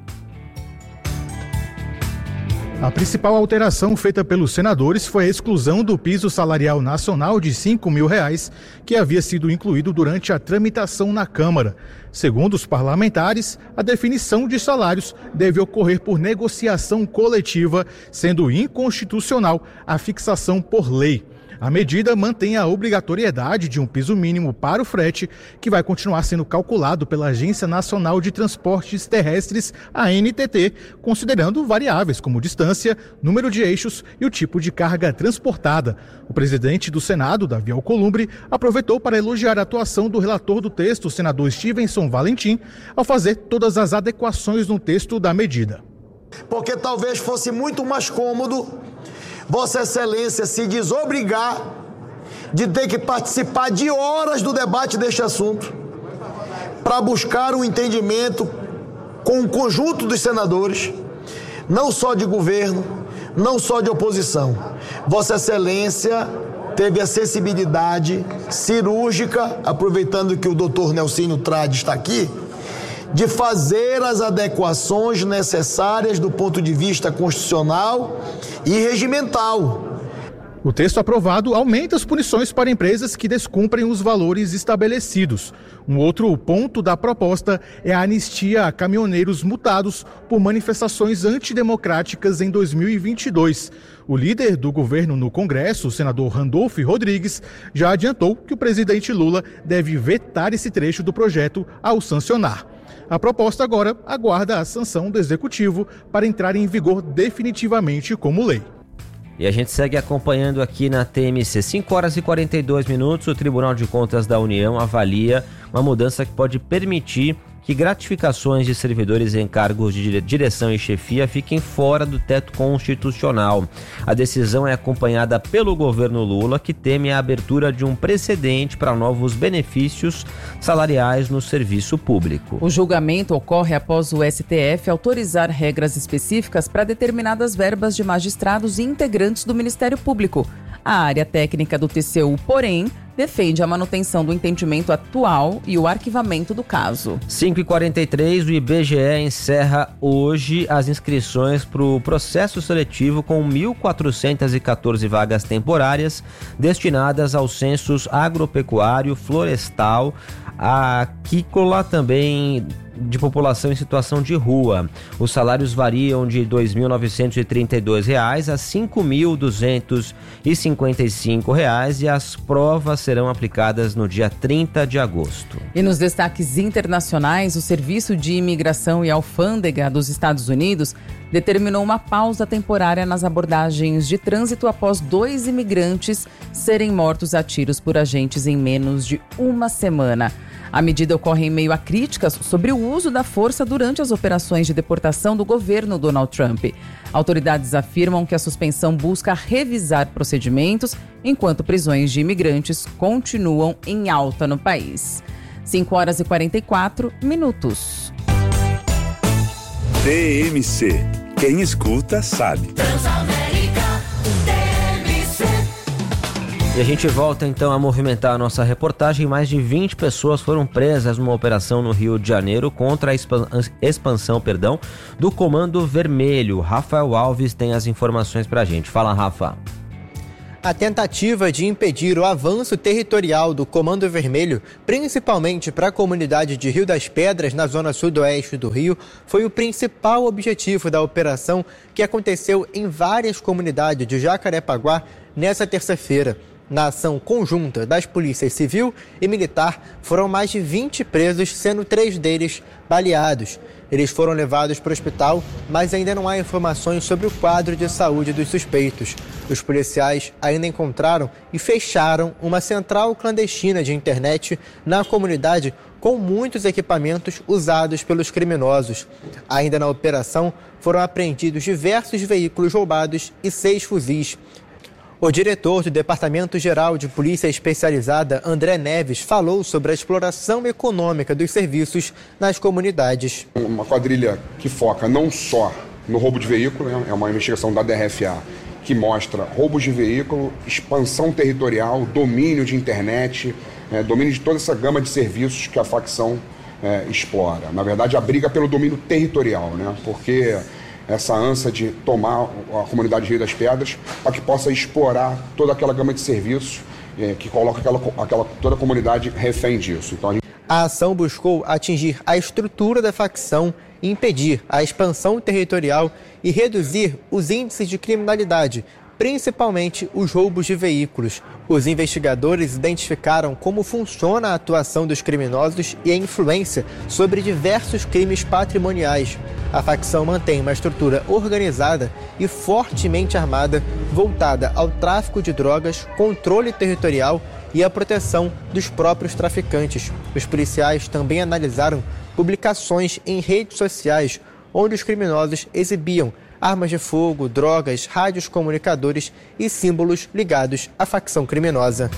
A principal alteração feita pelos senadores foi a exclusão do piso salarial nacional de cinco mil reais, que havia sido incluído durante a tramitação na Câmara. Segundo os parlamentares, a definição de salários deve ocorrer por negociação coletiva, sendo inconstitucional a fixação por lei. A medida mantém a obrigatoriedade de um piso mínimo para o frete, que vai continuar sendo calculado pela Agência Nacional de Transportes Terrestres, a N T T, considerando variáveis como distância, número de eixos e o tipo de carga transportada. O presidente do Senado, Davi Alcolumbre, aproveitou para elogiar a atuação do relator do texto, o senador Stevenson Valentim, ao fazer todas as adequações no texto da medida. Porque talvez fosse muito mais cômodo Vossa Excelência se desobrigar de ter que participar de horas do debate deste assunto para buscar um entendimento com o conjunto dos senadores, não só de governo, não só de oposição. Vossa Excelência teve a sensibilidade cirúrgica, aproveitando que o doutor Nelsinho Trade está aqui, de fazer as adequações necessárias do ponto de vista constitucional e regimental. O texto aprovado aumenta as punições para empresas que descumprem os valores estabelecidos. Um outro ponto da proposta é a anistia a caminhoneiros multados por manifestações antidemocráticas em dois mil e vinte e dois. O líder do governo no Congresso, o senador Randolfo Rodrigues, já adiantou que o presidente Lula deve vetar esse trecho do projeto ao sancionar. A proposta agora aguarda a sanção do Executivo para entrar em vigor definitivamente como lei. E a gente segue acompanhando aqui na T M C. cinco horas e quarenta e dois minutos, o Tribunal de Contas da União avalia uma mudança que pode permitir que gratificações de servidores em cargos de direção e chefia fiquem fora do teto constitucional. A decisão é acompanhada pelo governo Lula, que teme a abertura de um precedente para novos benefícios salariais no serviço público. O julgamento ocorre após o S T F autorizar regras específicas para determinadas verbas de magistrados e integrantes do Ministério Público. A área técnica do T C U, porém, defende a manutenção do entendimento atual e o arquivamento do caso. cinco e quarenta e três, o I B G E encerra hoje as inscrições para o processo seletivo com mil quatrocentas e quatorze vagas temporárias destinadas aos censos agropecuário, florestal, aquícola, também de população em situação de rua. Os salários variam de dois mil novecentos e trinta e dois reais a cinco mil duzentos e cinquenta e cinco reais e as provas serão aplicadas no dia trinta de agosto. E nos destaques internacionais, o Serviço de Imigração e Alfândega dos Estados Unidos determinou uma pausa temporária nas abordagens de trânsito após dois imigrantes serem mortos a tiros por agentes em menos de uma semana. A medida ocorre em meio a críticas sobre o uso da força durante as operações de deportação do governo Donald Trump. Autoridades afirmam que a suspensão busca revisar procedimentos, enquanto prisões de imigrantes continuam em alta no país. cinco horas e quarenta e quatro minutos. T M C. Quem escuta sabe. Transamérica T M C. E a gente volta então a movimentar a nossa reportagem. Mais de vinte pessoas foram presas numa operação no Rio de Janeiro contra a expansão, perdão, do Comando Vermelho. Rafael Alves tem as informações pra gente. Fala, Rafa. A tentativa de impedir o avanço territorial do Comando Vermelho, principalmente para a comunidade de Rio das Pedras, na zona sudoeste do Rio, foi o principal objetivo da operação, que aconteceu em várias comunidades de Jacarepaguá nessa terça-feira. Na ação conjunta das polícias civil e militar, foram mais de vinte presos, sendo três deles baleados. Eles foram levados para o hospital, mas ainda não há informações sobre o quadro de saúde dos suspeitos. Os policiais ainda encontraram e fecharam uma central clandestina de internet na comunidade com muitos equipamentos usados pelos criminosos. Ainda na operação, foram apreendidos diversos veículos roubados e seis fuzis. O diretor do Departamento Geral de Polícia Especializada, André Neves, falou sobre a exploração econômica dos serviços nas comunidades. Uma quadrilha que foca não só no roubo de veículo, né? É uma investigação da D R F A que mostra roubos de veículo, expansão territorial, domínio de internet, é, domínio de toda essa gama de serviços que a facção é, explora. Na verdade, a briga pelo domínio territorial, né? Porque essa ânsia de tomar a comunidade de Rio das Pedras para que possa explorar toda aquela gama de serviços é, que coloca aquela, aquela, toda a comunidade refém disso. Então, a, gente... a ação buscou atingir a estrutura da facção, impedir a expansão territorial e reduzir os índices de criminalidade, principalmente os roubos de veículos. Os investigadores identificaram como funciona a atuação dos criminosos e a influência sobre diversos crimes patrimoniais. A facção mantém uma estrutura organizada e fortemente armada, voltada ao tráfico de drogas, controle territorial e à proteção dos próprios traficantes. Os policiais também analisaram publicações em redes sociais, onde os criminosos exibiam armas de fogo, drogas, rádios comunicadores e símbolos ligados à facção criminosa.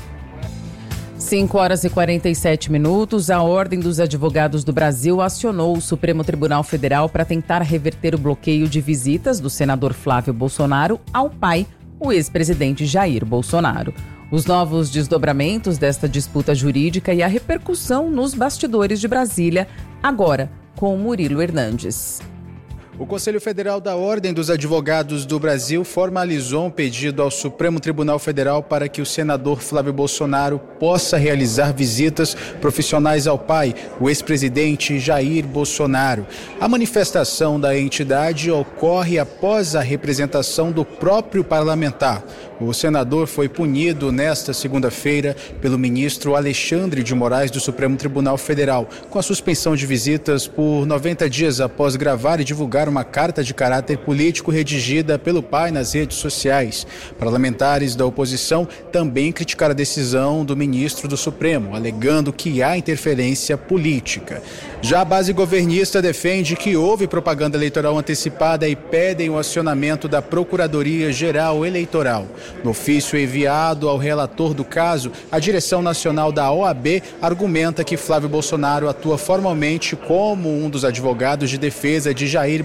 cinco horas e quarenta e sete minutos, a Ordem dos Advogados do Brasil acionou o Supremo Tribunal Federal para tentar reverter o bloqueio de visitas do senador Flávio Bolsonaro ao pai, o ex-presidente Jair Bolsonaro. Os novos desdobramentos desta disputa jurídica e a repercussão nos bastidores de Brasília, agora com Murilo Hernandes. O Conselho Federal da Ordem dos Advogados do Brasil formalizou um pedido ao Supremo Tribunal Federal para que o senador Flávio Bolsonaro possa realizar visitas profissionais ao pai, o ex-presidente Jair Bolsonaro. A manifestação da entidade ocorre após a representação do próprio parlamentar. O senador foi punido nesta segunda-feira pelo ministro Alexandre de Moraes do Supremo Tribunal Federal, com a suspensão de visitas por noventa dias após gravar e divulgar uma carta de caráter político redigida pelo pai nas redes sociais. Parlamentares da oposição também criticaram a decisão do ministro do Supremo, alegando que há interferência política. Já a base governista defende que houve propaganda eleitoral antecipada e pedem o acionamento da Procuradoria-Geral Eleitoral. No ofício enviado ao relator do caso, a direção nacional da O A B argumenta que Flávio Bolsonaro atua formalmente como um dos advogados de defesa de Jair Bolsonaro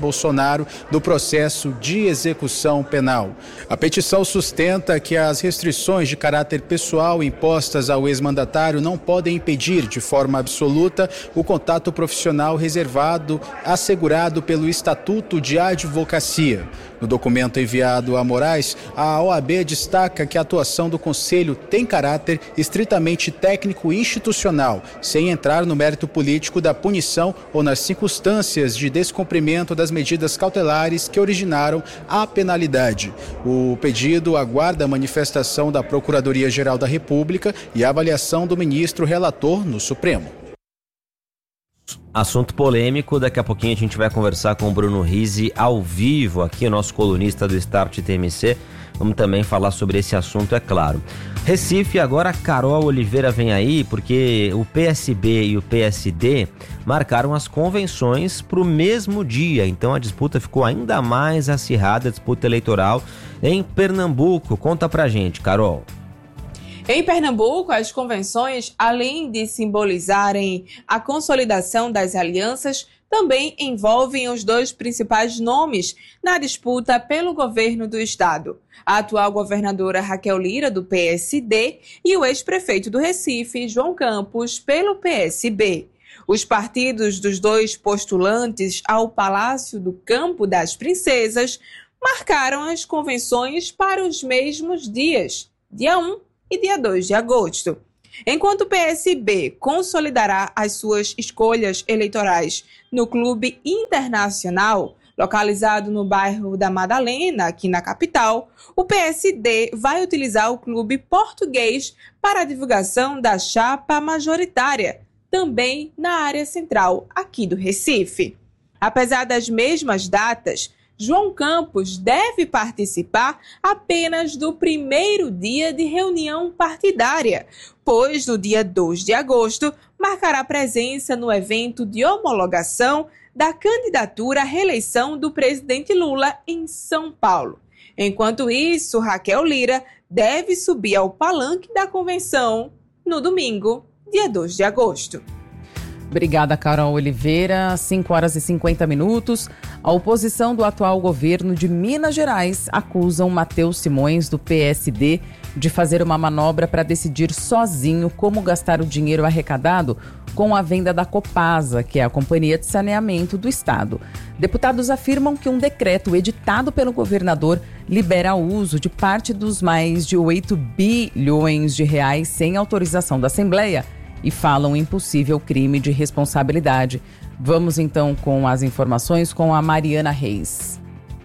Bolsonaro do processo de execução penal. A petição sustenta que as restrições de caráter pessoal impostas ao ex-mandatário não podem impedir de forma absoluta o contato profissional reservado, assegurado pelo Estatuto de Advocacia. No documento enviado a Moraes, a O A B destaca que a atuação do Conselho tem caráter estritamente técnico e institucional, sem entrar no mérito político da punição ou nas circunstâncias de descumprimento das medidas cautelares que originaram a penalidade. O pedido aguarda a manifestação da Procuradoria-Geral da República e a avaliação do ministro relator no Supremo. Assunto polêmico, daqui a pouquinho a gente vai conversar com o Bruno Rizzi ao vivo, aqui o nosso colunista do Start T M C. Vamos também falar sobre esse assunto, é claro. Recife, agora a Carol Oliveira vem aí, porque o P S B e o P S D marcaram as convenções para o mesmo dia, então a disputa ficou ainda mais acirrada, a disputa eleitoral em Pernambuco. Conta pra gente, Carol. Em Pernambuco, as convenções, além de simbolizarem a consolidação das alianças, também envolvem os dois principais nomes na disputa pelo governo do estado. A atual governadora Raquel Lira, do P S D, e o ex-prefeito do Recife, João Campos, pelo P S B. Os partidos dos dois postulantes ao Palácio do Campo das Princesas marcaram as convenções para os mesmos dias, dia um e dia dois de agosto. Enquanto o P S B consolidará as suas escolhas eleitorais no Clube Internacional, localizado no bairro da Madalena, aqui na capital, o P S D vai utilizar o Clube Português para a divulgação da chapa majoritária, também na área central, aqui do Recife. Apesar das mesmas datas, João Campos deve participar apenas do primeiro dia de reunião partidária, pois no dia dois de agosto marcará presença no evento de homologação da candidatura à reeleição do presidente Lula em São Paulo. Enquanto isso, Raquel Lira deve subir ao palanque da convenção no domingo, dia dois de agosto. Obrigada, Carol Oliveira. cinco horas e cinquenta minutos. A oposição do atual governo de Minas Gerais acusam Matheus Simões, do P S D, de fazer uma manobra para decidir sozinho como gastar o dinheiro arrecadado com a venda da Copasa, que é a Companhia de Saneamento do Estado. Deputados afirmam que um decreto editado pelo governador libera o uso de parte dos mais de oito bilhões de reais sem autorização da Assembleia e falam em possível crime de responsabilidade. Vamos então com as informações com a Mariana Reis.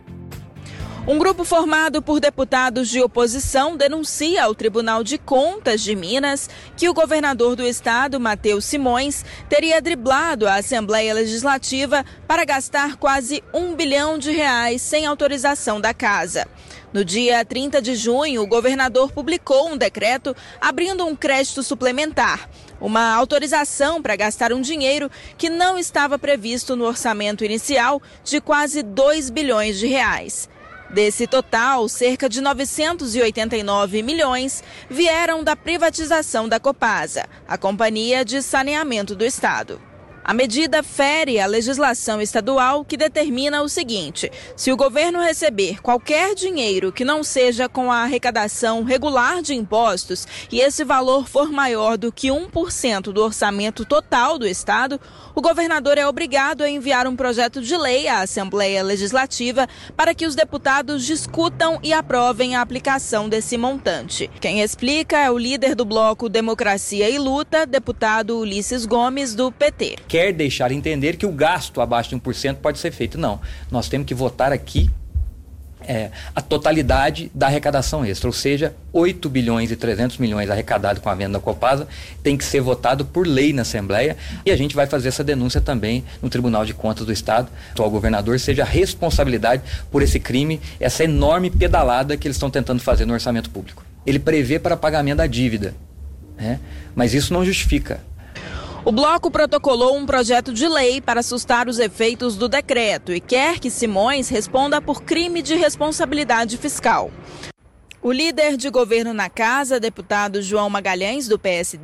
Um grupo formado por deputados de oposição denuncia ao Tribunal de Contas de Minas que o governador do estado, Matheus Simões, teria driblado a Assembleia Legislativa para gastar quase um bilhão de reais sem autorização da casa. No dia trinta de junho, o governador publicou um decreto abrindo um crédito suplementar, uma autorização para gastar um dinheiro que não estava previsto no orçamento inicial de quase dois bilhões de reais. Desse total, cerca de novecentos e oitenta e nove milhões vieram da privatização da Copasa, a Companhia de Saneamento do Estado. A medida fere a legislação estadual que determina o seguinte: se o governo receber qualquer dinheiro que não seja com a arrecadação regular de impostos e esse valor for maior do que um por cento do orçamento total do estado, o governador é obrigado a enviar um projeto de lei à Assembleia Legislativa para que os deputados discutam e aprovem a aplicação desse montante. Quem explica é o líder do bloco Democracia e Luta, deputado Ulisses Gomes, do P T. Quer deixar entender que o gasto abaixo de um por cento pode ser feito. Não, nós temos que votar aqui é, a totalidade da arrecadação extra, ou seja, oito bilhões e trezentos milhões arrecadados com a venda da Copasa tem que ser votado por lei na Assembleia, e a gente vai fazer essa denúncia também no Tribunal de Contas do Estado. O atual governador seja a responsabilidade por esse crime, essa enorme pedalada que eles estão tentando fazer no orçamento público. Ele prevê para pagamento da dívida, né? Mas isso não justifica. O bloco protocolou um projeto de lei para sustar os efeitos do decreto e quer que Simões responda por crime de responsabilidade fiscal. O líder de governo na casa, deputado João Magalhães, do P S D,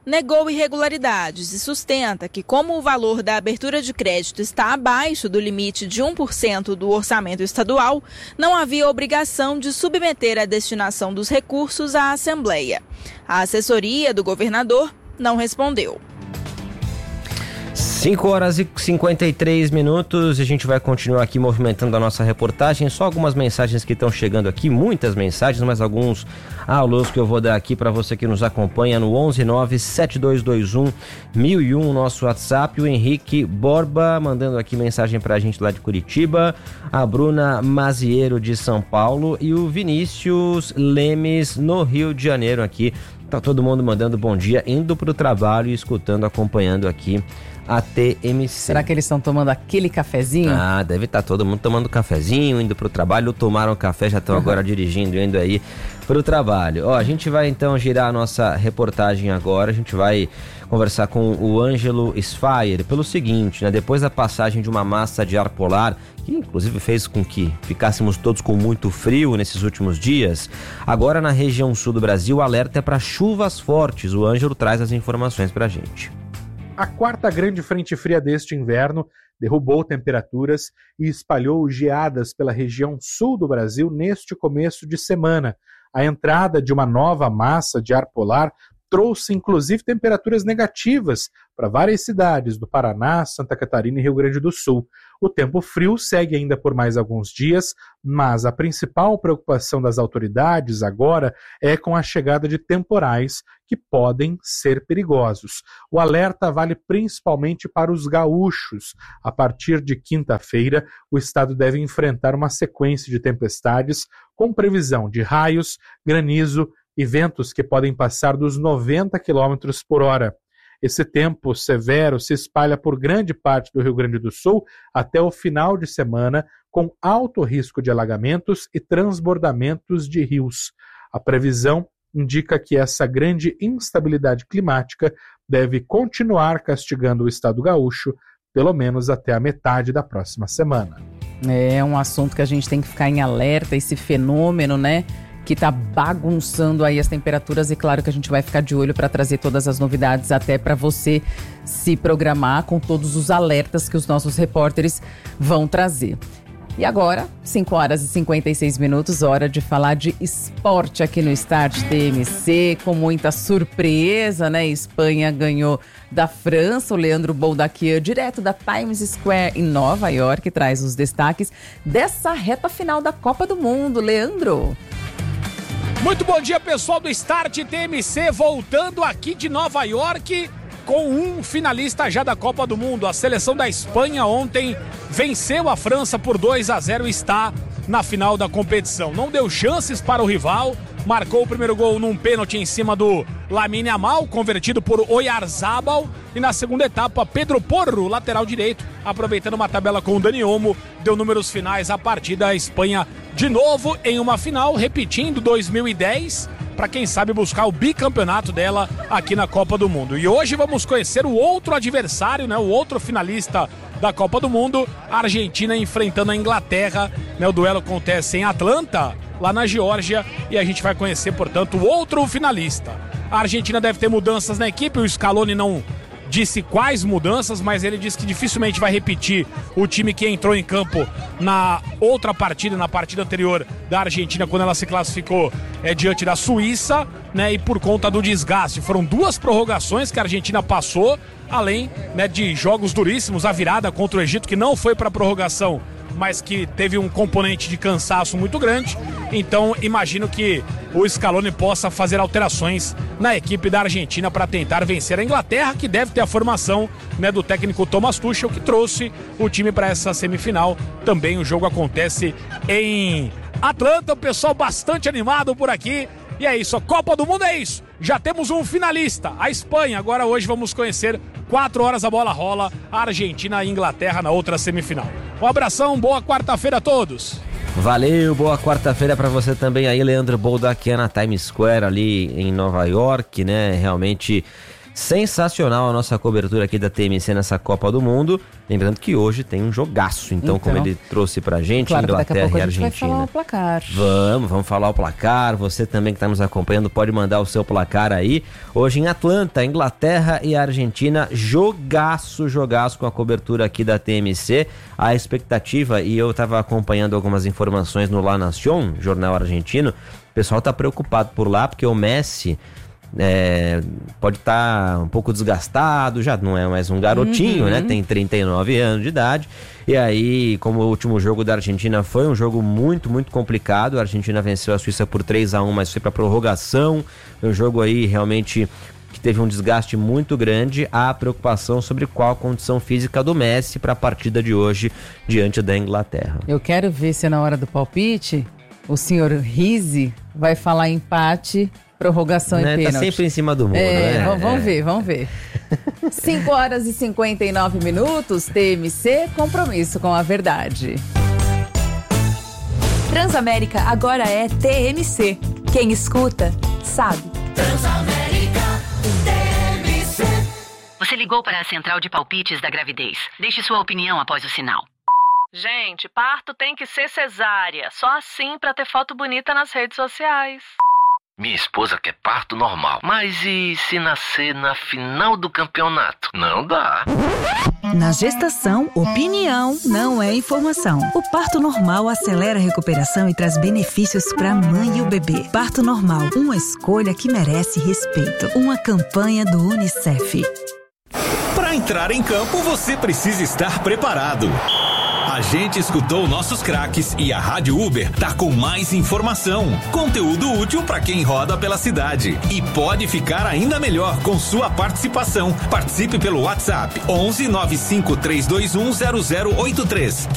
negou irregularidades e sustenta que, como o valor da abertura de crédito está abaixo do limite de um por cento do orçamento estadual, não havia obrigação de submeter a destinação dos recursos à Assembleia. A assessoria do governador não respondeu. cinco horas e cinquenta e três minutos, a gente vai continuar aqui movimentando a nossa reportagem. Só algumas mensagens que estão chegando aqui, muitas mensagens, mas alguns alôs que eu vou dar aqui para você que nos acompanha no onze nove sete dois dois um mil e um, nosso WhatsApp. O Henrique Borba mandando aqui mensagem pra gente lá de Curitiba, a Bruna Maziero de São Paulo e o Vinícius Lemes no Rio de Janeiro aqui. Tá todo mundo mandando bom dia, indo pro trabalho e escutando, acompanhando aqui a T M C. Será que eles estão tomando aquele cafezinho? Ah, deve estar todo mundo tomando cafezinho, indo pro trabalho, ou tomaram café, já estão uhum. agora dirigindo, indo aí pro trabalho. Ó, a gente vai então girar a nossa reportagem agora, a gente vai conversar com o Ângelo Sfire pelo seguinte, né? Depois da passagem de uma massa de ar polar, que inclusive fez com que ficássemos todos com muito frio nesses últimos dias, agora na região sul do Brasil o alerta é para chuvas fortes. O Ângelo traz as informações pra gente. A quarta grande frente fria deste inverno derrubou temperaturas e espalhou geadas pela região sul do Brasil neste começo de semana. A entrada de uma nova massa de ar polar trouxe inclusive temperaturas negativas para várias cidades do Paraná, Santa Catarina e Rio Grande do Sul. O tempo frio segue ainda por mais alguns dias, mas a principal preocupação das autoridades agora é com a chegada de temporais que podem ser perigosos. O alerta vale principalmente para os gaúchos. A partir de quinta-feira, o estado deve enfrentar uma sequência de tempestades com previsão de raios, granizo e ventos que podem passar dos noventa quilômetros por hora. Esse tempo severo se espalha por grande parte do Rio Grande do Sul até o final de semana, com alto risco de alagamentos e transbordamentos de rios. A previsão indica que essa grande instabilidade climática deve continuar castigando o estado gaúcho, pelo menos até a metade da próxima semana. É um assunto que a gente tem que ficar em alerta, esse fenômeno, né? Que está bagunçando aí as temperaturas, e claro que a gente vai ficar de olho para trazer todas as novidades, até para você se programar com todos os alertas que os nossos repórteres vão trazer. E agora, cinco horas e cinquenta e seis minutos, hora de falar de esporte aqui no Start T M C, com muita surpresa, né? Espanha ganhou da França, o Leandro Boldaquian, direto da Times Square em Nova York, traz os destaques dessa reta final da Copa do Mundo. Leandro... Muito bom dia, pessoal do Start T M C, voltando aqui de Nova York com um finalista já da Copa do Mundo. A seleção da Espanha ontem venceu a França por dois a zero e está na final da competição. Não deu chances para o rival, marcou o primeiro gol num pênalti em cima do Lamine Yamal, convertido por Oyarzabal, e na segunda etapa, Pedro Porro, lateral direito, aproveitando uma tabela com o Dani Olmo, deu números finais à partida. A Espanha de novo em uma final, repetindo dois mil e dez, para quem sabe buscar o bicampeonato dela aqui na Copa do Mundo. E hoje vamos conhecer o outro adversário, né, o outro finalista da Copa do Mundo, a Argentina enfrentando a Inglaterra, né, o duelo acontece em Atlanta, lá na Geórgia, e a gente vai conhecer, portanto, o outro finalista. A Argentina deve ter mudanças na equipe, o Scaloni não disse quais mudanças, mas ele disse que dificilmente vai repetir o time que entrou em campo na outra partida, na partida anterior da Argentina, quando ela se classificou é, diante da Suíça, né, e por conta do desgaste. Foram duas prorrogações que a Argentina passou, além, né, de jogos duríssimos, a virada contra o Egito, que não foi para prorrogação, mas que teve um componente de cansaço muito grande. Então imagino que o Scaloni possa fazer alterações na equipe da Argentina para tentar vencer a Inglaterra, que deve ter a formação, né, do técnico Thomas Tuchel, que trouxe o time para essa semifinal. Também o jogo acontece em Atlanta, o pessoal bastante animado por aqui. E é isso, a Copa do Mundo é isso. Já temos um finalista, a Espanha. Agora hoje vamos conhecer, quatro horas a bola rola, a Argentina e a Inglaterra na outra semifinal. Um abração, boa quarta-feira a todos. Valeu, boa quarta-feira para você também aí, Leandro Boldaquian, na Times Square ali em Nova York, né? Realmente Sensacional a nossa cobertura aqui da T M C nessa Copa do Mundo. Lembrando que hoje tem um jogaço, então, então como ele trouxe pra gente, claro, Inglaterra daqui a pouco e a gente Argentina. Vai falar o placar. Vamos, vamos falar o placar. Você também que está nos acompanhando pode mandar o seu placar aí. Hoje em Atlanta, Inglaterra e Argentina, jogaço, jogaço com a cobertura aqui da T M C. A expectativa, e eu estava acompanhando algumas informações no La Nación, jornal argentino, o pessoal está preocupado por lá porque o Messi É, pode estar tá um pouco desgastado, já não é mais um garotinho, uhum. né? Tem trinta e nove anos de idade. E aí, como o último jogo da Argentina foi um jogo muito, muito complicado, a Argentina venceu a Suíça por três a um, mas foi para prorrogação. Foi um jogo aí realmente que teve um desgaste muito grande. Há preocupação sobre qual a condição física do Messi para a partida de hoje diante da Inglaterra. Eu quero ver se na hora do palpite o senhor Rizzi vai falar empate, prorrogação né, e pênalti. Tá sempre em cima do muro, é, né? Vamos é. ver, vamos ver. cinco horas e cinquenta e nove minutos, T M C, compromisso com a verdade. Transamérica agora é T M C. Quem escuta, sabe. Transamérica, T M C. Você ligou para a central de palpites da gravidez. Deixe sua opinião após o sinal. Gente, parto tem que ser cesárea. Só assim pra ter foto bonita nas redes sociais. Minha esposa quer parto normal. Mas e se nascer na final do campeonato? Não dá. Na gestação, opinião não é informação. O parto normal acelera a recuperação e traz benefícios para a mãe e o bebê. Parto normal, uma escolha que merece respeito. Uma campanha do Unicef. Para entrar em campo, você precisa estar preparado. A gente escutou nossos craques e a Rádio Uber tá com mais informação, conteúdo útil para quem roda pela cidade. E pode ficar ainda melhor com sua participação. Participe pelo WhatsApp onze nove cinco três dois um zero zero oito três.